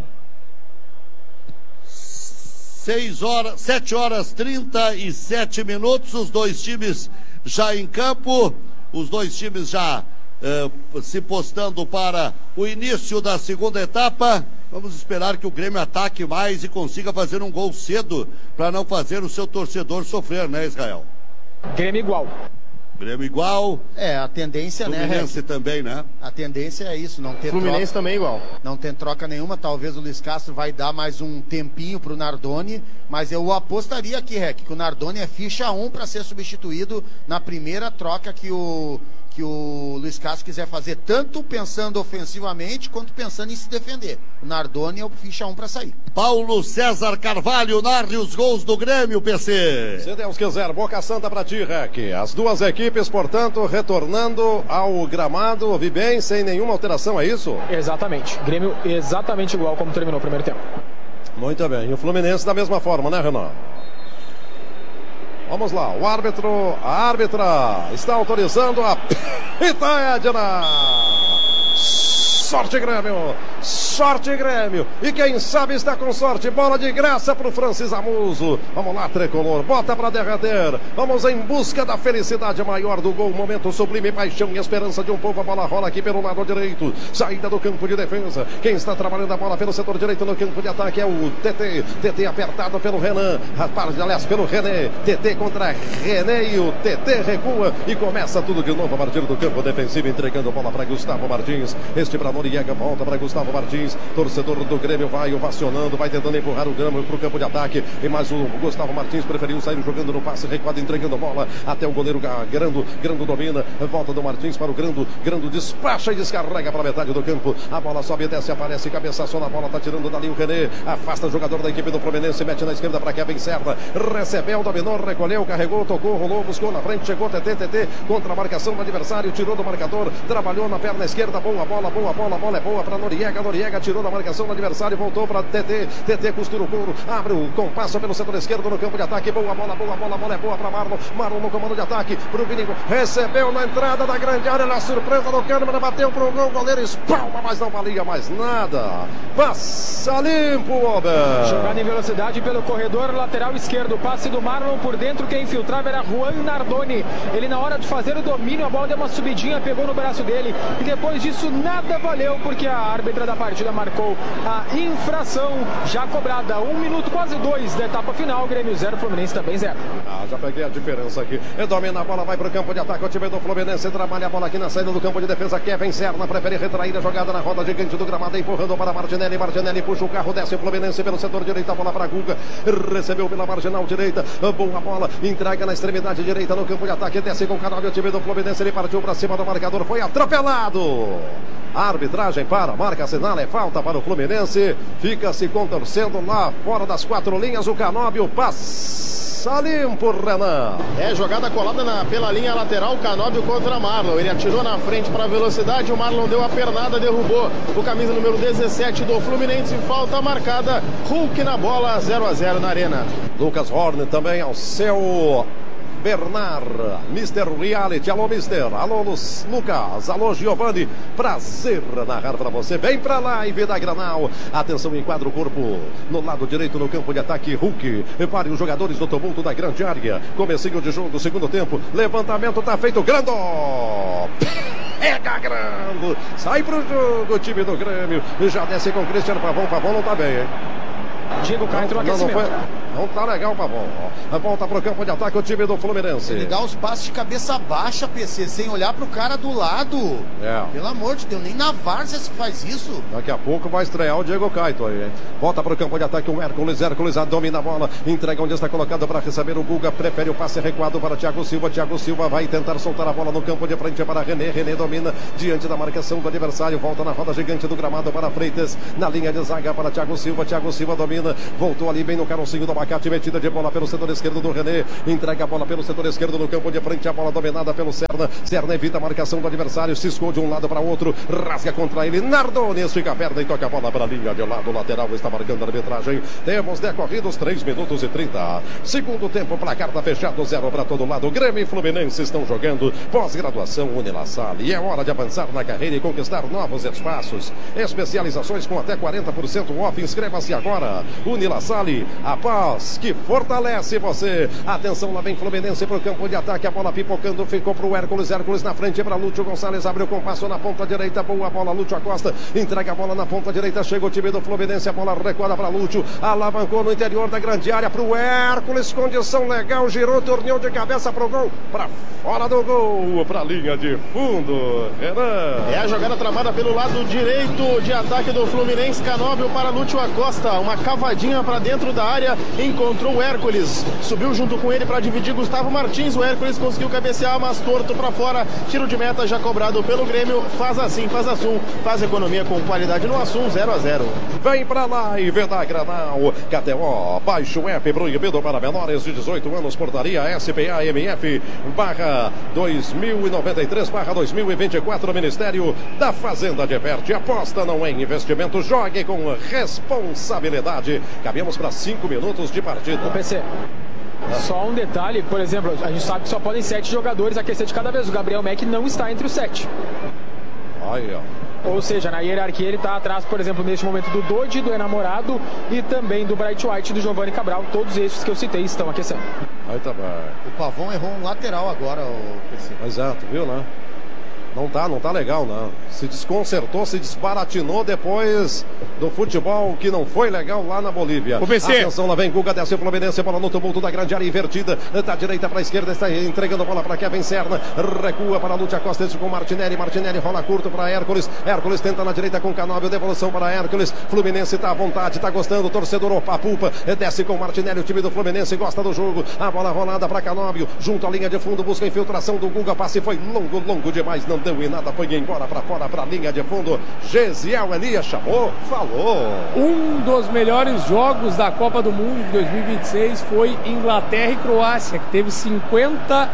7h37, os 2 times já em campo, os 2 times já se postando para o início da segunda etapa. Vamos esperar que o Grêmio ataque mais e consiga fazer um gol cedo para não fazer o seu torcedor sofrer, né, Israel? Grêmio igual. Grêmio igual. A tendência, né, Fluminense também, né? A tendência é isso, não ter Fluminense também igual. Não tem troca nenhuma, talvez o Luiz Castro vai dar mais um tempinho pro Nardoni, mas eu apostaria aqui, Rec, que o Nardoni é ficha 1 para ser substituído na primeira troca que o Luiz Castro quiser fazer, tanto pensando ofensivamente quanto pensando em se defender. O Nardoni é o ficha 1 para sair. Paulo César Carvalho narre os gols do Grêmio, PC. Se Deus quiser, Boca Santa pra ti, Rec. As 2 equipes, portanto, retornando ao gramado, ouvi bem, sem nenhuma alteração, é isso? Exatamente. Grêmio exatamente igual como terminou o primeiro tempo. Muito bem. E o Fluminense da mesma forma, né, Renan? Vamos lá, o árbitro, a árbitra está autorizando a pita Edna. Sorte Grêmio, sorte Grêmio, e quem sabe está com sorte, bola de graça para o Francis Amuso. Vamos lá, Tricolor, bota para derreter, vamos em busca da felicidade maior do gol, momento sublime, paixão e esperança de um povo. A bola rola aqui pelo lado direito, saída do campo de defesa, quem está trabalhando a bola pelo setor direito no campo de ataque é o TT apertado pelo Renan, aliás, pelo René, TT contra René e o TT recua e começa tudo de novo a partir do campo defensivo, entregando a bola para Gustavo Martins, este para Noriega, volta para Gustavo Martins, torcedor do Grêmio vai ovacionando, vai tentando empurrar o Grêmio para o campo de ataque, e mais o Gustavo Martins preferiu sair jogando no passe recuado, entregando a bola até o goleiro Grando domina, volta do Martins para o Grando despacha e descarrega para a metade do campo, a bola sobe, desce, aparece, cabeçaço na bola, tá tirando dali o René, afasta o jogador da equipe do Fluminense, mete na esquerda para Kevin Serra, recebeu, dominou, recolheu, carregou, tocou, rolou, buscou na frente, chegou TT, contra a marcação do adversário, tirou do marcador, trabalhou na perna esquerda, boa bola, a bola é boa para Noriega tirou da marcação do adversário, voltou para TT costura o couro, abre o compasso pelo setor esquerdo no campo de ataque, boa bola é boa para Marlon no comando de ataque, pro Vinigo, recebeu na entrada da grande área, na surpresa do Kahneman, bateu pro gol, goleiro espalma, mas não valia mais nada, passa limpo, Ober. Jogada em velocidade pelo corredor lateral esquerdo, passe do Marlon por dentro, quem infiltrava era Juan Nardoni, ele na hora de fazer o domínio, a bola deu uma subidinha, pegou no braço dele, e depois disso nada valeu, porque a árbitra da partida marcou a infração já cobrada. 1 minuto, quase 2 da etapa final. Grêmio 0, Fluminense também 0. Já peguei a diferença aqui. Domina a bola, vai para o campo de ataque. O time do Fluminense trabalha a bola aqui na saída do campo de defesa. Kevin Serna prefere retrair a jogada na roda gigante do gramado, empurrando para Martinelli. Martinelli puxa o carro, desce o Fluminense pelo setor direito. A bola para Guga. Recebeu pela marginal direita. Boa bola, entrega na extremidade direita no campo de ataque. Desce com o canal do time do Fluminense. Ele partiu para cima do marcador. Foi atropelado. A arbitragem marca, assinala, é falta para o Fluminense, fica se contorcendo lá fora das 4 linhas, o Canóbio passa limpo, Renan. Jogada colada pela linha lateral, Canóbio contra Marlon, ele atirou na frente para a velocidade, o Marlon deu a pernada, derrubou o camisa número 17 do Fluminense, falta marcada, Hulk na bola, 0-0 na arena. Lucas Horn também ao seu Bernard, Mr. Reality, alô Mister, alô Lucas, alô Giovanni, prazer narrar pra você, vem pra live da Granal, atenção, enquadra o corpo, no lado direito no campo de ataque, Hulk, pare os jogadores do tumulto da grande área, comecinho de jogo do segundo tempo, levantamento tá feito, Grando, pega Grando, sai pro jogo o time do Grêmio, já desce com o Cristiano Pavão não tá bem, hein? Diego Caio entrou no aquecimento. Não tá legal, Pavão. Volta pro campo de ataque o time do Fluminense. Ele dá os passos de cabeça baixa, PC, sem olhar pro cara do lado. Pelo amor de Deus, nem na várzea se faz isso. Daqui a pouco vai estrear o Diego Caio aí, hein? Volta pro campo de ataque o Hércules domina a bola, entrega onde está colocado para receber o Guga, prefere o passe recuado para Thiago Silva vai tentar soltar a bola no campo de frente para René domina diante da marcação do adversário, volta na roda gigante do gramado para Freitas, na linha de zaga para Thiago Silva domina, voltou ali bem no carocinho do abacate, metida de bola pelo setor esquerdo do René, entrega a bola pelo setor esquerdo no campo de frente, a bola dominada pelo Serna evita a marcação do adversário, se esconde de um lado para o outro, rasga contra ele, Nardoni estica a perna e toca a bola para a linha de lado, lateral está marcando a arbitragem, temos decorridos 3 minutos e 30, segundo tempo, placar tá fechado, 0 para todo lado, Grêmio e Fluminense estão jogando, pós-graduação Unilassalle, é hora de avançar na carreira e conquistar novos espaços, especializações com até 40% off, inscreva-se agora, Unilassalle, a paz que fortalece você. Atenção, lá vem Fluminense pro campo de ataque, a bola pipocando, ficou pro Hércules na frente para Lúcio Gonçalves, abriu com passo na ponta direita, boa bola, Lúcio Acosta, entrega a bola na ponta direita, chega o time do Fluminense, a bola recuada para Lúcio, alavancou no interior da grande área pro Hércules, condição legal, girou, torneou de cabeça pro gol, para fora do gol, pra linha de fundo, Renan. É a jogada tramada pelo lado direito de ataque do Fluminense, Canóbio para Lúcio Acosta, uma cavadinha para dentro da área, encontrou o Hércules, subiu junto com ele para dividir Gustavo Martins, o Hércules conseguiu cabecear, mas torto para fora, tiro de meta já cobrado pelo Grêmio, faz assim, faz Assum, faz economia com qualidade no Assum, 0-0. Vem pra live da Granal, KTO, baixe o app, proibido para menores de 18 anos, portaria SPA-MF, barra 2093, barra 2024, Ministério da Fazenda adverte, aposta não é investimento, jogue com responsabilidade, cabemos para 5 minutos de partida. O PC. Só um detalhe, por exemplo, a gente sabe que só podem 7 jogadores aquecer de cada vez. O Gabriel Mack não está entre os 7. Aí, ó. Ou seja, na hierarquia ele está atrás, por exemplo, neste momento do Dodi, do Enamorado e também do Bright White e do Giovanni Cabral. Todos esses que eu citei estão aquecendo. Aí tá bem. O Pavão errou um lateral agora, o PC. Exato, viu, né? Não tá legal, não. Se desconcertou, se desbaratinou depois do futebol que não foi legal lá na Bolívia. O PC. Atenção, lá vem Guga, desce o Fluminense, bola no tumulto da grande área invertida, da direita para a esquerda, está entregando a bola para Kevin Serna, recua para Lúcio Acosta com Martinelli rola curto para Hércules tenta na direita com Canóbio, devolução para Hércules, Fluminense tá à vontade, tá gostando, torcedor Opapupa, desce com Martinelli, o time do Fluminense gosta do jogo, a bola rolada para Canóbio, junto à linha de fundo, busca a infiltração do Guga, passe foi longo demais, não deu em nada, foi embora para fora, para a linha de fundo, Gesiel Elias chamou, falou. Um dos melhores jogos da Copa do Mundo de 2026 foi Inglaterra e Croácia, que teve 57%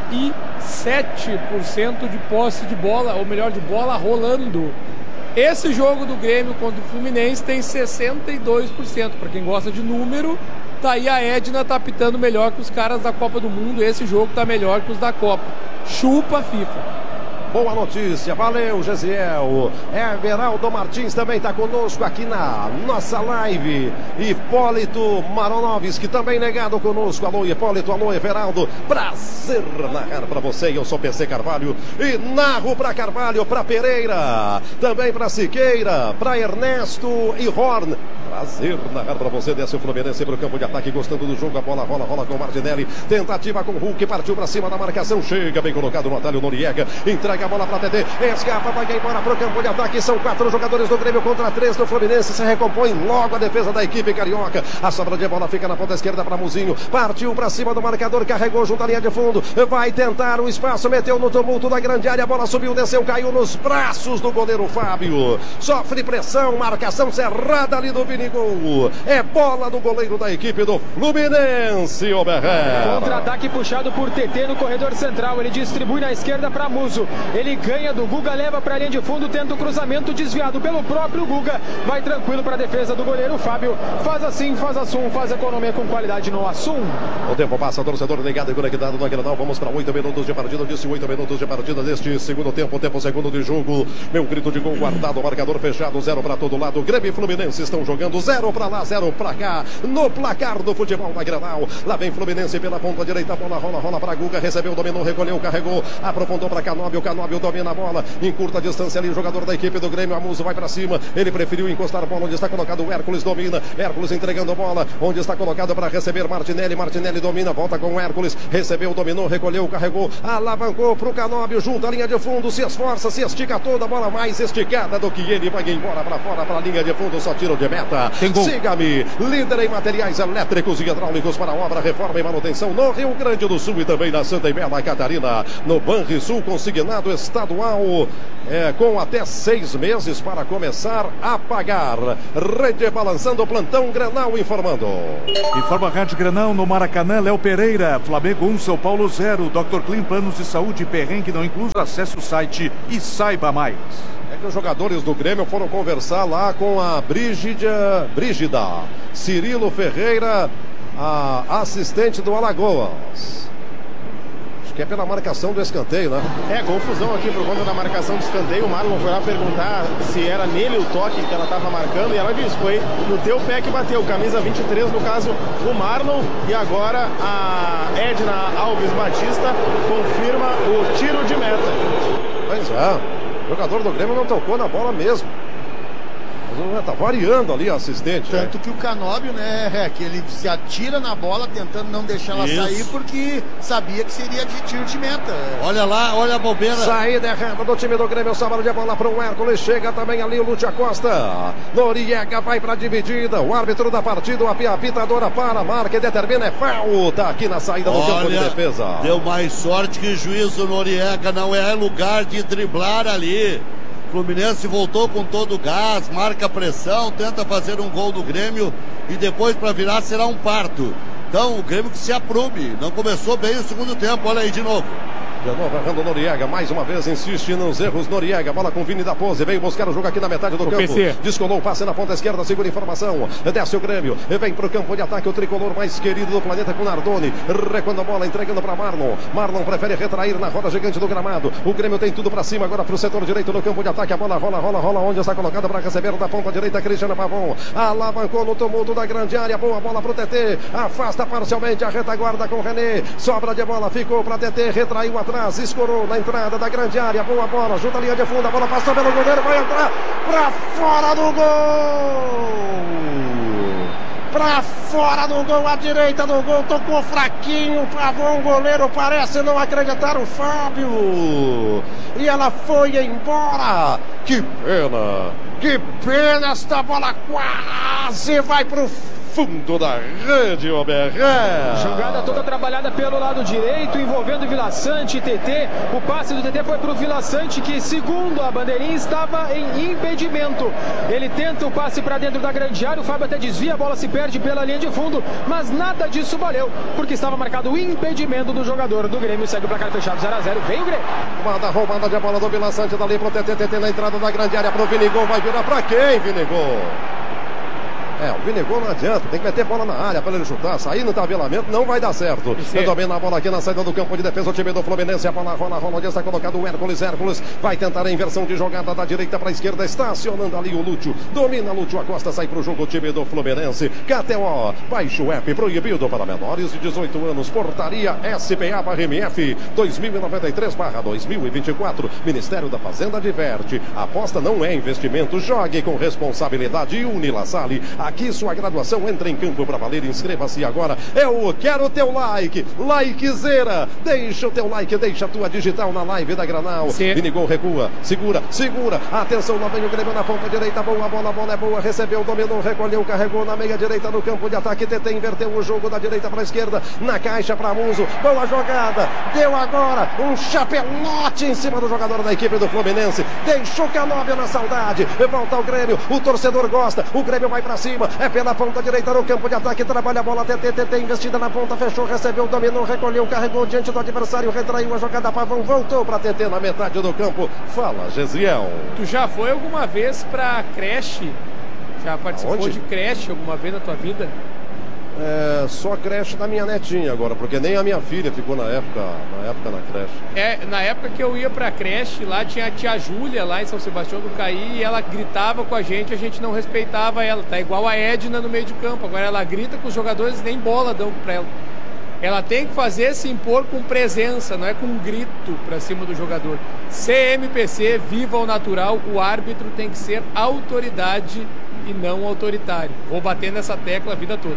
de posse de bola, ou melhor, de bola rolando. Esse jogo do Grêmio contra o Fluminense tem 62%. Para quem gosta de número, tá aí a Edna, tá apitando melhor que os caras da Copa do Mundo. Esse jogo tá melhor que os da Copa. Chupa a FIFA. Boa notícia, valeu Gesiel. Everaldo Martins também está conosco aqui na nossa live. Hipólito Maronovski também ligado conosco. Alô Hipólito, alô Everaldo. Prazer narrar para você. Eu sou PC Carvalho e narro para Carvalho, para Pereira, também para Siqueira, para Ernesto e Horn. Prazer narrar para você. Desce o Fluminense para o campo de ataque, gostando do jogo. A bola rola com o Martinelli. Tentativa com o Hulk, partiu para cima da marcação. Chega bem colocado no Atalho Noriega. Entrega a bola para TT. Escapa, vai embora para o campo de ataque. São 4 jogadores do Grêmio contra 3 do Fluminense. Se recompõe logo a defesa da equipe carioca. A sobra de bola fica na ponta esquerda para Muzinho. Partiu para cima do marcador. Carregou junto à linha de fundo. Vai tentar o espaço. Meteu no tumulto da grande área. A bola subiu, desceu, caiu nos braços do goleiro Fábio. Sofre pressão. Marcação cerrada ali do Vinigol. É bola do goleiro da equipe do Fluminense, Oberré. Contra-ataque puxado por TT no corredor central. Ele distribui na esquerda para Muso. ele ganha do Guga, leva para a linha de fundo, tenta o cruzamento desviado pelo próprio Guga, vai tranquilo para a defesa do goleiro Fábio, faz assim, faz assum, faz economia com qualidade no assum. O tempo passa, torcedor ligado e conectado no Grenal, vamos para 8 minutos de partida, disse 8 minutos de partida deste segundo tempo segundo de jogo, meu grito de gol guardado, marcador fechado, 0 para todo lado, Grêmio e Fluminense estão jogando 0 para lá, 0 para cá, no placar do futebol da Grenal, lá vem Fluminense pela ponta direita, a bola rola para Guga, recebeu, dominou, recolheu, carregou, aprofundou para Canóbio, Canóbio domina a bola, em curta distância ali, o jogador da equipe do Grêmio, Amuso vai para cima, ele preferiu encostar a bola, onde está colocado o Hércules, domina, Hércules entregando a bola, onde está colocado para receber Martinelli, Martinelli domina, volta com o Hércules, recebeu, dominou, recolheu, carregou, alavancou para o Canóbio, junto à linha de fundo, se esforça, se estica toda a bola mais esticada do que ele, vai embora para fora, para a linha de fundo, só tiro de meta. Siga-me, líder em materiais elétricos e hidráulicos para obra, reforma e manutenção no Rio Grande do Sul e também na Santa e Bela Catarina, no Banrisul, consignado estadual, com até 6 meses para começar a pagar. Rede balançando, plantão Grenal informando. Informa a Rádio Grenal no Maracanã, Léo Pereira, Flamengo 1, São Paulo 0, Dr. Clean, planos de saúde, perrengue não incluso, acesse o site e saiba mais. É que os jogadores do Grêmio foram conversar lá com a Brígida Cirilo Ferreira, a assistente do Alagoas. Acho que é pela marcação do escanteio, né? Confusão aqui por conta da marcação do escanteio. O Marlon foi lá perguntar se era nele o toque que ela estava marcando e ela disse, foi no teu pé que bateu, camisa 23, no caso o Marlon, e agora a Edna Alves Batista confirma o tiro de meta. Pois é, o jogador do Grêmio não tocou na bola mesmo. Tá variando ali a assistente. Tanto que o Canóbio, que ele se atira na bola tentando não deixar ela sair, porque sabia que seria de tiro de meta. Olha lá, olha a bobeira. Saída errada do time do Grêmio, sobra de bola para o Hércules, chega também ali o Lúcio Acosta. Noriega vai para a dividida, o árbitro da partida, a pitadora para a marca e determina, é falta aqui na saída do campo de defesa. Deu mais sorte que juízo. Noriega não é lugar de driblar ali. Fluminense voltou com todo o gás, marca pressão, tenta fazer um gol do Grêmio e depois para virar será um parto. Então o Grêmio que se aprume, não começou bem o segundo tempo, olha aí de novo. De novo errando Noriega, mais uma vez insiste nos erros Noriega, bola com Vini da Pose, veio buscar o jogo aqui na metade do campo, descolou o passe na ponta esquerda, segura informação, desce o Grêmio, vem pro campo de ataque o tricolor mais querido do planeta com Nardoni, recuando a bola, entregando para Marlon prefere retrair na roda gigante do gramado, o Grêmio tem tudo para cima, agora pro setor direito do campo de ataque, a bola rola, onde está colocada para receber da ponta direita, Cristiano Pavon, alavancou no tumulto da grande área, boa bola pro TT, afasta parcialmente a retaguarda com René, sobra de bola, ficou para TT, retraiu atrás, escorou na entrada da grande área, boa bola, junto à linha de fundo, a bola passou pelo goleiro, vai entrar para fora do gol! Para fora do gol, à direita do gol, tocou fraquinho, Pavão, o goleiro parece não acreditar o Fábio, e ela foi embora, que pena, esta bola quase vai pro fundo da rede, Oberré. Jogada toda trabalhada pelo lado direito, envolvendo Vila Sante e TT. O passe do TT foi para o Vila Sante, que segundo a bandeirinha estava em impedimento. Ele tenta o passe para dentro da grande área, o Fábio até desvia, a bola se perde pela linha de fundo, mas nada disso valeu, porque estava marcado o impedimento do jogador do Grêmio. Segue o placar fechado, 0-0, vem o Grêmio. Roubada de bola do Vila Sante, dali pro TT na entrada da grande área, pro Vinigol, vai virar para quem, Vinigol? O Vinigol não adianta, tem que meter bola na área para ele chutar, sair no tabelamento não vai dar certo. Domina a bola aqui na saída do campo de defesa, o time do Fluminense, a bola rola, onde está colocado o Hércules vai tentar a inversão de jogada da direita para a esquerda, estacionando ali o Lúcio, domina Lúcio Acosta, sai para o jogo o time do Fluminense, KTO, baixe o app, proibido para menores de 18 anos, portaria SPA/MF 2093/2024, Ministério da Fazenda adverte, aposta não é investimento, jogue com responsabilidade. Unilassale, aqui sua graduação entra em campo para valer, inscreva-se agora, eu quero o teu like, likezeira, deixa o teu like, deixa a tua digital na live da Granal. Vinigol recua, segura, atenção, lá vem o Grêmio na ponta direita, boa bola, a bola é boa, recebeu, dominou, recolheu, carregou na meia direita no campo de ataque, TT inverteu o jogo da direita para a esquerda, na caixa para Muso, boa jogada, deu agora um chapelote em cima do jogador da equipe do Fluminense, deixou Canóbio na saudade, volta ao Grêmio, o torcedor gosta, o Grêmio vai para cima, cima, é pela ponta direita no campo de ataque, trabalha a bola, TT, investida na ponta, fechou, recebeu, dominou, recolheu, carregou diante do adversário, retraiu a jogada, Pavão voltou para TT na metade do campo. Fala, Gesiel. Tu já foi alguma vez pra creche? Já participou Aonde? de creche alguma vez na tua vida? Só creche da minha netinha agora, porque nem a minha filha ficou na época na creche. Na época que eu ia pra creche, lá tinha a tia Júlia, lá em São Sebastião do Caí, e ela gritava com a gente não respeitava ela. Tá igual a Edna no meio de campo. Agora ela grita com os jogadores, nem bola dão pra ela. Ela tem que fazer se impor com presença, não é com um grito pra cima do jogador. CMPC, viva o natural, o árbitro tem que ser autoridade e não autoritário. Vou bater nessa tecla a vida toda.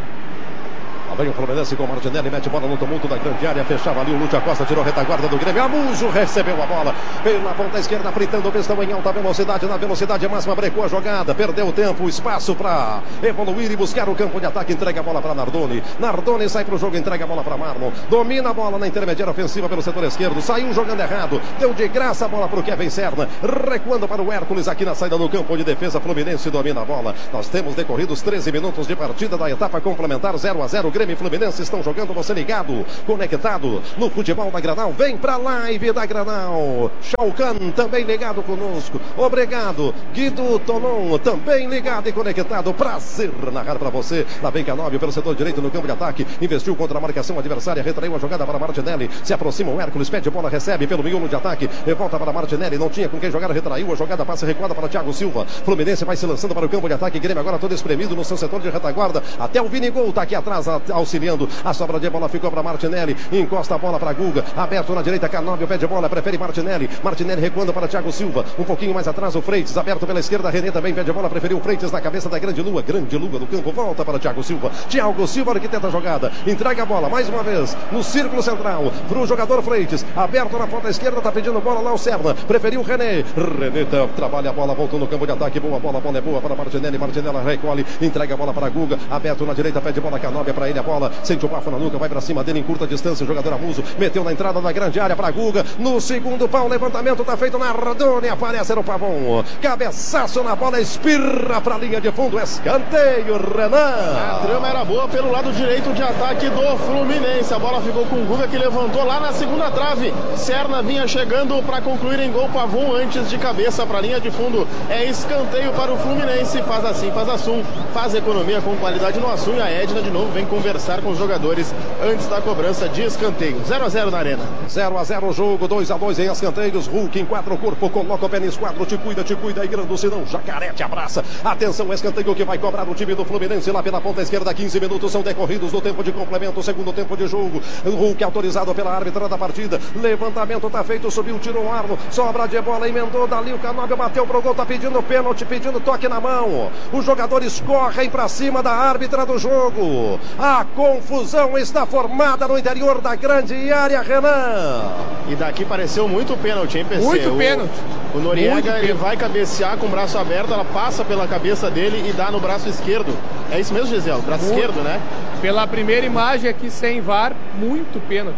Lá vem o Fluminense com o Martinelli, mete bola no tumulto da grande área, fechava ali o Lúcio Acosta, tirou a retaguarda do Grêmio, Amuso recebeu a bola, pela ponta esquerda, fritando o pistão em alta velocidade, na velocidade máxima, brecou a jogada, perdeu o tempo, espaço para evoluir e buscar o campo de ataque, entrega a bola para Nardoni, Nardoni sai para o jogo, entrega a bola para Marlon, domina a bola na intermediária ofensiva pelo setor esquerdo, saiu jogando errado, deu de graça a bola para o Kevin Serna, recuando para o Hércules aqui na saída do campo de defesa, Fluminense domina a bola, nós temos decorridos 13 minutos de partida da etapa complementar, 0-0, Grêmio e Fluminense estão jogando, você ligado, conectado no futebol da Granal, vem pra live da Granal, Chalcan também ligado conosco, obrigado, Guido Tonon também ligado e conectado, prazer narrar pra você, lá vem Canóbio pelo setor direito no campo de ataque, investiu contra a marcação adversária, retraiu a jogada para Martinelli, se aproxima o Hércules, pede bola, recebe pelo miolo de ataque, e volta para Martinelli, não tinha com quem jogar, retraiu a jogada, passa recuada para Thiago Silva, Fluminense vai se lançando para o campo de ataque, Grêmio agora todo espremido no seu setor de retaguarda, até o Vinigol tá aqui atrás, auxiliando, a sobra de bola ficou para Martinelli, encosta a bola para Guga, aberto na direita, Canóbio pede bola, prefere Martinelli recuando para Thiago Silva, um pouquinho mais atrás o Freitas, aberto pela esquerda, René também pede bola, preferiu o Freitas na cabeça da Grande Lua do campo, volta para Thiago Silva arquiteta a jogada, entrega a bola mais uma vez, no círculo central, para o jogador Freitas, aberto na ponta esquerda, tá pedindo bola lá o Serna, preferiu o René trabalha a bola, voltou no campo de ataque, boa bola é boa para Martinelli recolhe, entrega a bola para Guga, aberto na direita, pede bola, Canóbio para ele a bola, sente o bafo na nuca, vai pra cima dele em curta distância, o jogador Amuso meteu na entrada da grande área pra Guga, no segundo pau, levantamento tá feito na Nardoni, aparece no Pavão, cabeçaço na bola, espirra pra linha de fundo, escanteio, Renan. A trama era boa pelo lado direito de ataque do Fluminense, a bola ficou com o Guga que levantou lá na segunda trave, Serna vinha chegando para concluir em gol, Pavão antes de cabeça pra linha de fundo, é escanteio para o Fluminense, faz assim, faz assum, faz economia com qualidade no assum, e a Edna de novo vem conversar com os jogadores antes da cobrança de escanteio. 0-0 na arena. 0-0 o jogo, 2-2 em escanteios. Hulk enquadra o corpo, coloca o pé no esquadro, te cuida aí, grande, senão Jacaré te abraça. Atenção, escanteio que vai cobrar o time do Fluminense lá pela ponta esquerda. 15 minutos são decorridos do tempo de complemento, segundo tempo de jogo. O Hulk autorizado pela árbitra da partida. Levantamento tá feito, subiu, tirou o Arno, sobra de bola, emendou dali o Canóbio, bateu pro gol, tá pedindo pênalti, pedindo toque na mão. Os jogadores correm pra cima da árbitra do jogo. A confusão está formada no interior da grande área, Renan. E daqui pareceu muito pênalti, hein, PC? Muito pênalti. O Noriega, ele vai cabecear com o braço aberto, ela passa pela cabeça dele e dá no braço esquerdo. É isso mesmo, Gisele? Braço esquerdo, né? Pela primeira imagem aqui sem VAR, muito pênalti.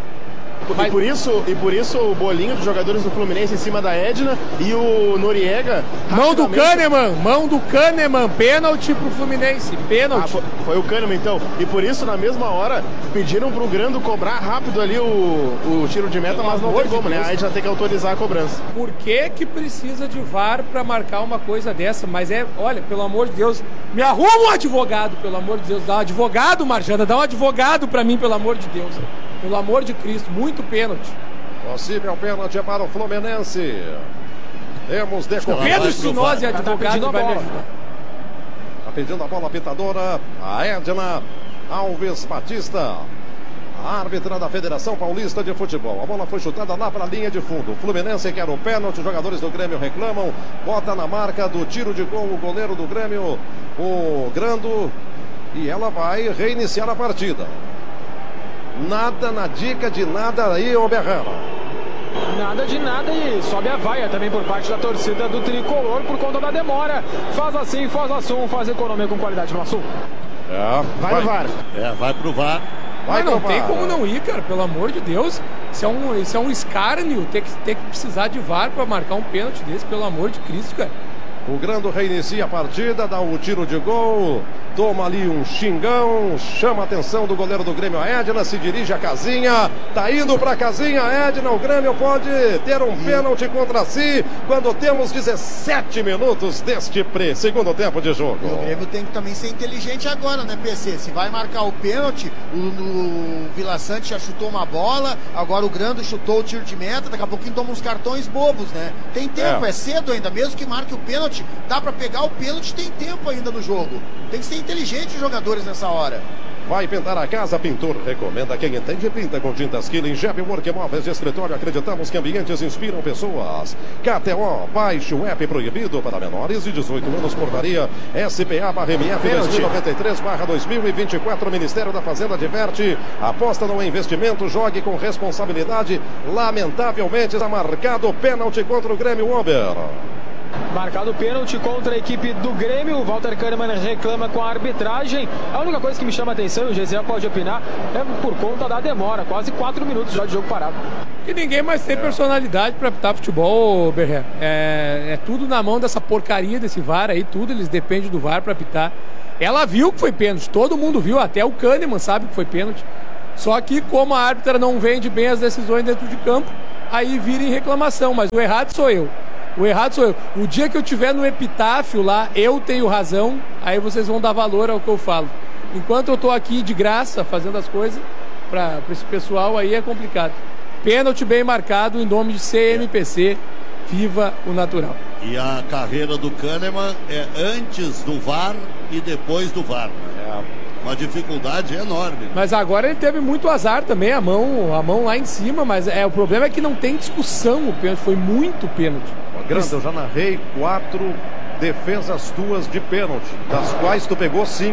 E por isso o bolinho dos jogadores do Fluminense em cima da Edna e o Noriega. Mão do Kahneman, pênalti pro Fluminense, pênalti. Foi o Kahneman então. E por isso, na mesma hora, pediram pro Grando cobrar rápido ali o tiro de meta, mas não tem como, né? A Edna tem que autorizar a cobrança. Por que precisa de VAR pra marcar uma coisa dessa? Mas olha, pelo amor de Deus, me arruma um advogado, pelo amor de Deus. Dá um advogado, Marjana, dá um advogado pra mim, pelo amor de Deus. Pelo amor de Cristo, muito pênalti. Possível pênalti para o Fluminense. Temos decorrido. Pedro Espinosa é advogado que vai me ajudar. Tá pedindo a bola a pitadora, a Edna Alves Batista, a árbitra da Federação Paulista de Futebol. A bola foi chutada lá para a linha de fundo. O Fluminense quer o pênalti, os jogadores do Grêmio reclamam. Bota na marca do tiro de gol o goleiro do Grêmio, o Grando, e ela vai reiniciar a partida. Nada na dica de nada aí, ô Berrano. Nada de nada e sobe a vaia também por parte da torcida do Tricolor por conta da demora. Faz assim, faz assum, faz economia com qualidade no assunto. Vai no VAR. Vai pro VAR. Mas não tem como não ir, cara, pelo amor de Deus. Isso é um escárnio ter que precisar de VAR pra marcar um pênalti desse, pelo amor de Cristo, cara. O Grando reinicia a partida, dá o tiro de gol, toma ali um xingão, chama a atenção do goleiro do Grêmio, a Edna, se dirige à casinha, tá indo pra casinha, Edna, o Grêmio pode ter um pênalti contra si, quando temos 17 minutos deste segundo tempo de jogo. O Grêmio tem que também ser inteligente agora, né, PC? Se vai marcar o pênalti, o Vila Sante já chutou uma bola, agora o Grando chutou o tiro de meta, daqui a pouquinho toma uns cartões bobos, né? Tem tempo, é cedo ainda, mesmo que marque o pênalti, dá pra pegar o pênalti, tem tempo ainda no jogo. Tem que ser inteligente os jogadores nessa hora. Vai pintar a casa, pintor recomenda quem entende, pinta com tintas Killing, Gep, Work Móveis de escritório, acreditamos que ambientes inspiram pessoas. KTO, baixe o app proibido para menores de 18 anos, portaria SPA/MF 2093/2024, Ministério da Fazenda adverte, aposta no investimento, jogue com responsabilidade, lamentavelmente está marcado pênalti contra o Grêmio Ober. Marcado pênalti contra a equipe do Grêmio. O Walter Kahneman reclama com a arbitragem. A única coisa que me chama a atenção, e o Gesiel pode opinar, é por conta da demora. Quase 4 minutos já de jogo parado. E ninguém mais tem personalidade para apitar futebol, Berré. É tudo na mão dessa porcaria desse VAR aí, tudo eles dependem do VAR para apitar. Ela viu que foi pênalti, todo mundo viu, até o Kahneman sabe que foi pênalti. Só que como a árbitra não vende bem as decisões dentro de campo, aí vira em reclamação, mas o errado sou eu. O errado sou eu. O dia que eu tiver no epitáfio lá, eu tenho razão, aí vocês vão dar valor ao que eu falo. Enquanto eu tô aqui de graça, fazendo as coisas, para esse pessoal aí é complicado. Pênalti bem marcado em nome de CMPC, viva o natural. E a carreira do Kahneman é antes do VAR e depois do VAR. Uma dificuldade enorme. Mas agora ele teve muito azar também, a mão lá em cima, mas o problema é que não tem discussão o pênalti, foi muito pênalti. Grande, eu já narrei 4 defesas tuas de pênalti, das quais tu pegou 5.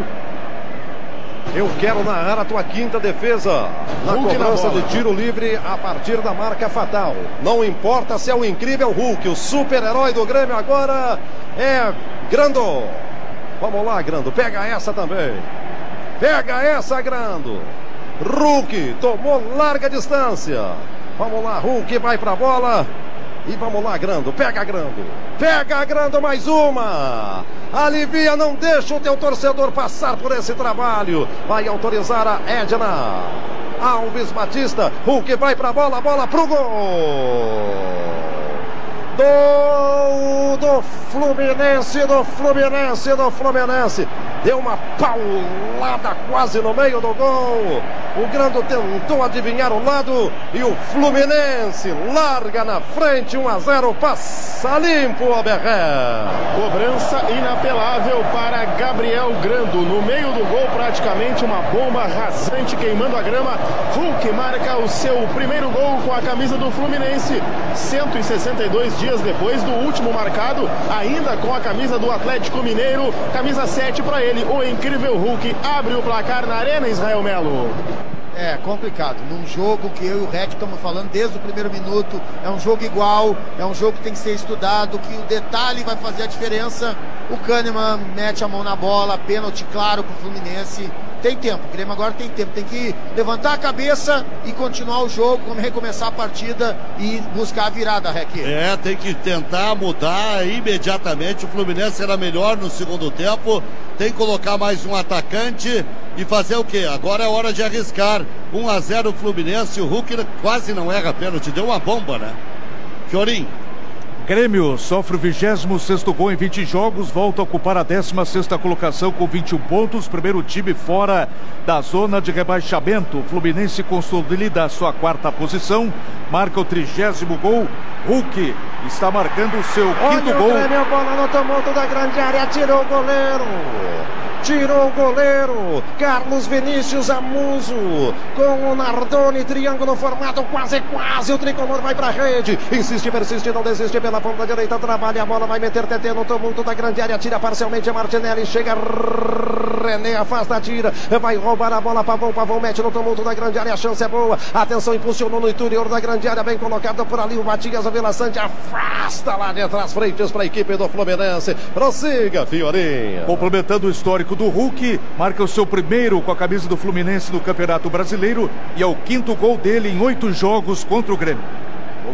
Eu quero narrar a tua 5ª defesa na cobrança de tiro livre a partir da marca fatal. Não importa se é o incrível Hulk, o super-herói do Grêmio agora é Grando. Vamos lá, Grando, pega essa também. Pega essa, Grando. Hulk tomou larga distância. Vamos lá, Hulk vai pra bola. E vamos lá, Grando, pega, Grando. Pega, Grando, mais uma. Alivia, não deixa o teu torcedor passar por esse trabalho. Vai autorizar a Edna. Alves Batista, Hulk vai pra bola, bola pro gol. Do Fluminense. Deu uma paulada quase no meio do gol. O Grando tentou adivinhar o lado e o Fluminense larga na frente, 1-0, passa limpo o Berré. Cobrança inapelável para Gabriel Grando. No meio do gol, praticamente uma bomba rasante queimando a grama. Hulk marca o seu primeiro gol com a camisa do Fluminense. 162 dias depois do último marcado, ainda com a camisa do Atlético Mineiro. Camisa 7 para ele. O incrível Hulk abre o placar na Arena Israel Melo. É complicado, num jogo que eu e o Rec estamos falando desde o primeiro minuto, é um jogo igual, é um jogo que tem que ser estudado, que o detalhe vai fazer a diferença. O Kahneman mete a mão na bola, pênalti claro pro Fluminense. Tem tempo, o Grêmio agora tem tempo, tem que levantar a cabeça e continuar o jogo, recomeçar a partida e buscar a virada, Rec. Tem que tentar mudar imediatamente. O Fluminense era melhor no segundo tempo, tem que colocar mais um atacante e fazer o quê? Agora é hora de arriscar. 1-0 o Fluminense, o Hulk quase não erra pênalti, deu uma bomba, né? Fiorim. Grêmio sofre o 26º gol em 20 jogos, volta a ocupar a 16ª colocação com 21 pontos, primeiro time fora da zona de rebaixamento. O Fluminense consolida a sua 4ª posição, marca o 30º gol. Hulk está marcando o seu 5º gol. O Grêmio, bola no tumulto da grande área, tirou o goleiro. Carlos Vinícius Amuso com o Nardoni, triângulo formado, quase, o tricolor vai pra rede, insiste, persiste, não desiste pela ponta direita, trabalha a bola, vai meter TT no tumulto da grande área, tira parcialmente a Martinelli, chega René, afasta, tira, vai roubar a bola, Pavão mete no tumulto da grande área, a chance é boa, atenção, impulsionou no interior da grande área, bem colocado por ali o Matias, o Vila Sante afasta lá dentro as frentes para a equipe do Fluminense. Prossiga, Fiorinha. Complementando o histórico do Hulk, marca o seu primeiro com a camisa do Fluminense no Campeonato Brasileiro e é o 5º gol dele em 8 jogos contra o Grêmio. O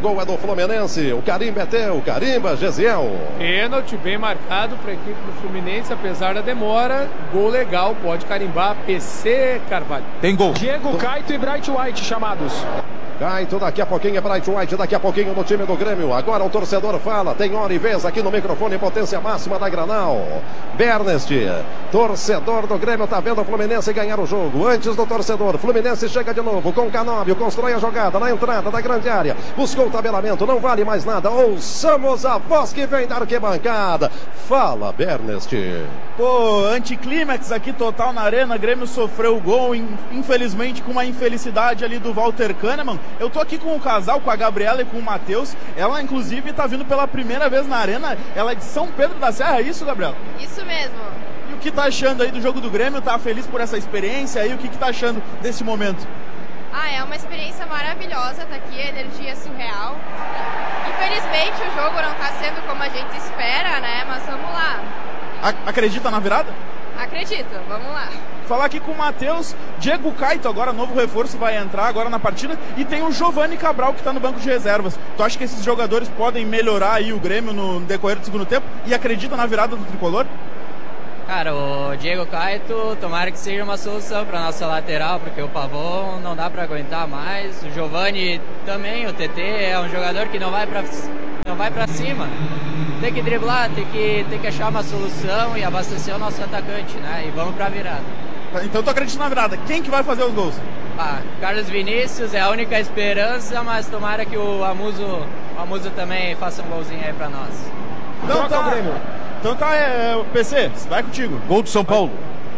gol é do Fluminense. O carimba é teu, carimba, Gesiel. Pênalti bem marcado para a equipe do Fluminense, apesar da demora. Gol legal, pode carimbar. PC Carvalho. Tem gol. Diego Caito e Bright White chamados. Caito, daqui a pouquinho é Bright White, daqui a pouquinho no time do Grêmio. Agora o torcedor fala, tem hora e vez aqui no microfone, potência máxima da Granal. Bernest, torcedor do Grêmio, tá vendo o Fluminense ganhar o jogo. Antes do torcedor, Fluminense chega de novo com Canóbio, constrói a jogada na entrada da grande área. Buscou o tabelamento, não vale mais nada. Ouçamos a voz que vem da arquibancada. Fala, Bernest. Pô, anticlímax aqui total na arena. Grêmio sofreu o gol, infelizmente com uma infelicidade ali do Walter Kahneman. Eu tô aqui com o casal, com a Gabriela e com o Matheus. Ela, inclusive, tá vindo pela primeira vez na arena. Ela é de São Pedro da Serra, é isso, Gabriela? Isso mesmo. E o que tá achando aí do jogo do Grêmio? Tá feliz por essa experiência aí? O que tá achando desse momento? É uma experiência maravilhosa, tá aqui, a energia surreal. Infelizmente o jogo não tá sendo como a gente espera, né? Mas vamos lá. Acredita na virada? Acredito, vamos lá. Falar aqui com o Matheus, Diego Caito, agora novo reforço, vai entrar agora na partida, e tem o Giovani Cabral que está no banco de reservas. Tu acha que esses jogadores podem melhorar aí o Grêmio no decorrer do segundo tempo e acredita na virada do tricolor? Cara, o Diego Caito, tomara que seja uma solução para nossa lateral, porque o Pavon não dá para aguentar mais. O Giovani também, o TT é um jogador que não vai para cima. Tem que driblar, tem que achar uma solução e abastecer o nosso atacante, né? E vamos para a virada. Então tu acredita na virada. Quem que vai fazer os gols? Carlos Vinícius é a única esperança, mas tomara que o Amuso também faça um golzinho aí para nós. Então tá, Grêmio. Então tá, PC, vai contigo. Gol do São Paulo.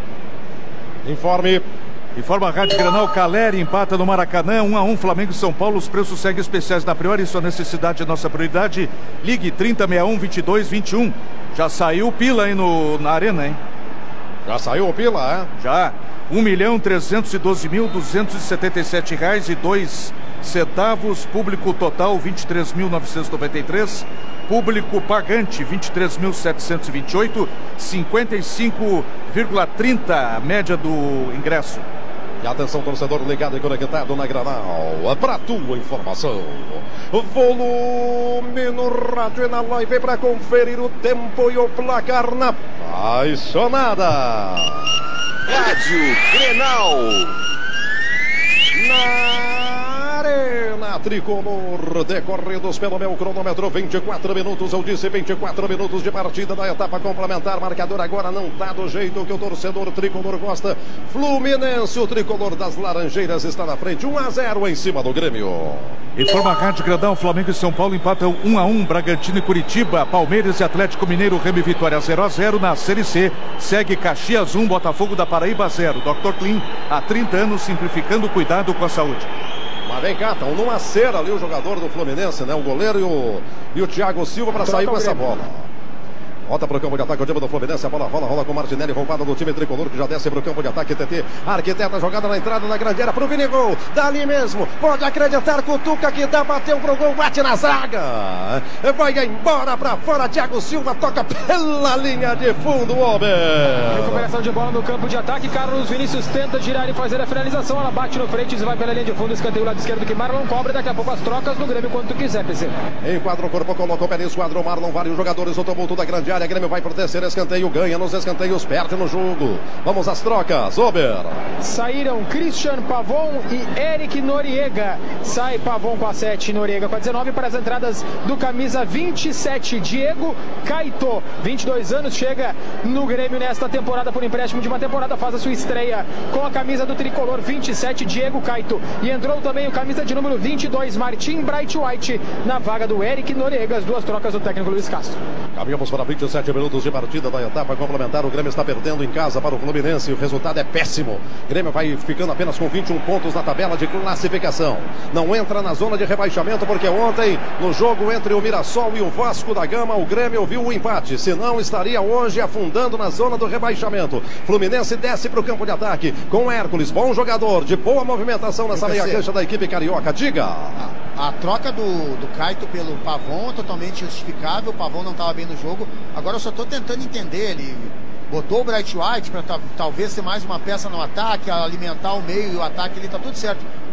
Informa a Rádio Granal, Caleri empata no Maracanã, 1-1, Flamengo e São Paulo. Os preços seguem especiais na Priori, sua necessidade é nossa prioridade. Ligue 3061-2221. Já saiu o Pila aí na arena, hein? Já saiu o Pila, é? Já. R$1.312.277,02. Público total 23.993. Público pagante 23.728. 55,30 média do ingresso. E atenção, torcedor ligado e conectado na Granal. Para tua informação, volume no rádio e na live para conferir o tempo e o placar na apaixonada. Rádio Grenal. Na Arena Tricolor, decorridos pelo meu cronômetro, 24 minutos, eu disse 24 minutos de partida da etapa complementar. Marcador agora não tá do jeito que o torcedor tricolor gosta. Fluminense, o tricolor das Laranjeiras, está na frente, 1-0 em cima do Grêmio. Informa a Rádio Granal, Flamengo e São Paulo empatam 1-1, Bragantino e Curitiba, Palmeiras e Atlético Mineiro, Remo e Vitória 0-0 na Série C. Segue Caxias 1, Botafogo da Paraíba 0. Dr. Clean, há 30 anos simplificando o cuidado com a saúde. Mas vem cá, estão numa cera ali o jogador do Fluminense, né? O goleiro e o Thiago Silva para sair com essa bola. Volta para o campo de ataque o time do Fluminense, a bola rola com o Martinelli, roubada do time tricolor que já desce para o campo de ataque. TT, arquiteta, jogada na entrada da grande área para o Vinigol, dali mesmo, pode acreditar, cutuca que dá, bateu pro gol, bate na zaga, vai embora para fora, Thiago Silva toca pela linha de fundo, homem. Recuperação de bola no campo de ataque, Carlos Vinícius tenta girar e fazer a finalização, ela bate no frente e vai pela linha de fundo, escanteio lado esquerdo que Marlon cobra, daqui a pouco as trocas no Grêmio quando tu quiser, PC. Enquadra o corpo, coloca o pé no esquadro, Marlon, vários jogadores, o tumulto da grande área. Grêmio vai pro terceiro escanteio, ganha nos escanteios, perde no jogo. Vamos às trocas, Ober. Saíram Christian Pavon e Eric Noriega. Sai Pavon com a 7, Noriega com a 19 para as entradas do camisa 27, Diego Caito. 22 anos, chega no Grêmio nesta temporada por empréstimo de uma temporada, faz a sua estreia com a camisa do tricolor 27, Diego Caito. E entrou também o camisa de número 22, Martim Bright White, na vaga do Eric Noriega. As duas trocas do técnico Luiz Castro. Caminhamos para 27 minutos de partida da etapa complementar. O Grêmio está perdendo em casa para o Fluminense. O resultado é péssimo. O Grêmio vai ficando apenas com 21 pontos na tabela de classificação. Não entra na zona de rebaixamento porque ontem, no jogo entre o Mirassol e o Vasco da Gama, o Grêmio viu o empate. Senão estaria hoje afundando na zona do rebaixamento. Fluminense desce para o campo de ataque com Hércules, bom jogador, de boa movimentação nessa meia cancha da equipe carioca. Diga! A troca do Caito pelo Pavon é totalmente justificável. O Pavon não estava bem no jogo. Agora eu só estou tentando entender. Ele botou o Bright White para talvez ser mais uma peça no ataque, alimentar o meio e o ataque. Ele está tudo certo.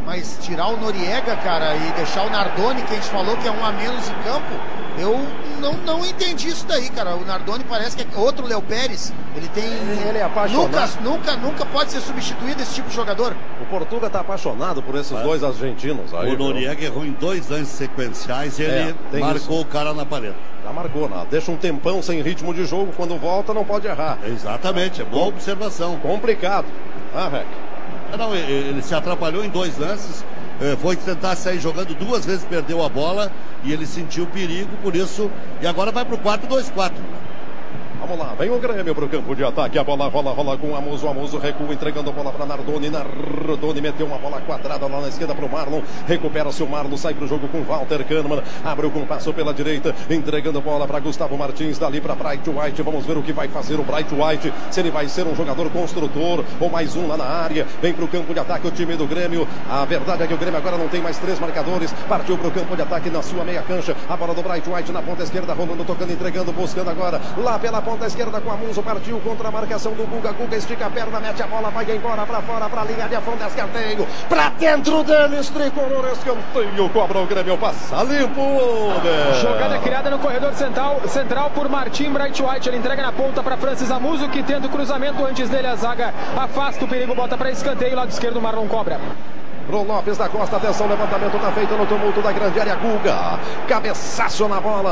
mas tirar o Noriega, cara, e deixar o Nardoni, que a gente falou que é um a menos em campo, eu não entendi isso daí, cara. O Nardoni parece que é outro Léo Pérez. Ele tem... Ele é apaixonado. Nunca pode ser substituído esse tipo de jogador. O Portuga tá apaixonado por esses dois argentinos aí. O Noriega errou em 2 lances sequenciais e ele marcou o cara na parede. Já marcou, né? Deixa um tempão sem ritmo de jogo, quando volta não pode errar. Exatamente, é boa observação. Complicado. Rec. Não, ele se atrapalhou em 2 lances, foi tentar sair jogando 2 vezes, perdeu a bola e ele sentiu perigo, por isso, e agora vai pro 4-2-4. Vamos lá, vem o Grêmio pro campo de ataque, a bola rola com o Amuso recua, entregando a bola para Nardoni, meteu uma bola quadrada lá na esquerda pro Marlon, recupera-se o Marlon, sai pro jogo com Walter Kahneman, abre o compasso pela direita, entregando a bola para Gustavo Martins, dali para Bright White, vamos ver o que vai fazer o Bright White, se ele vai ser um jogador construtor, ou mais um lá na área, vem pro campo de ataque o time do Grêmio, a verdade é que o Grêmio agora não tem mais 3 marcadores, partiu pro campo de ataque na sua meia cancha, a bola do Bright White na ponta esquerda, rolando, tocando, entregando, buscando agora, lá pela ponta esquerda com a Amuso, partiu contra a marcação do Guga, estica a perna, mete a bola, vai embora pra fora, pra linha de fundo, escanteio, pra dentro deles, tricolor, escanteio, cobra o Grêmio, passa limpo. Jogada criada no corredor central por Martim Bright White, ele entrega na ponta pra Francis Amuso, que tenta o cruzamento, antes dele a zaga afasta o perigo, bota pra escanteio, lado esquerdo Marlon cobra. Pro Lopes da Costa, atenção, levantamento tá feito no tumulto da grande área, Guga, cabeçaço na bola.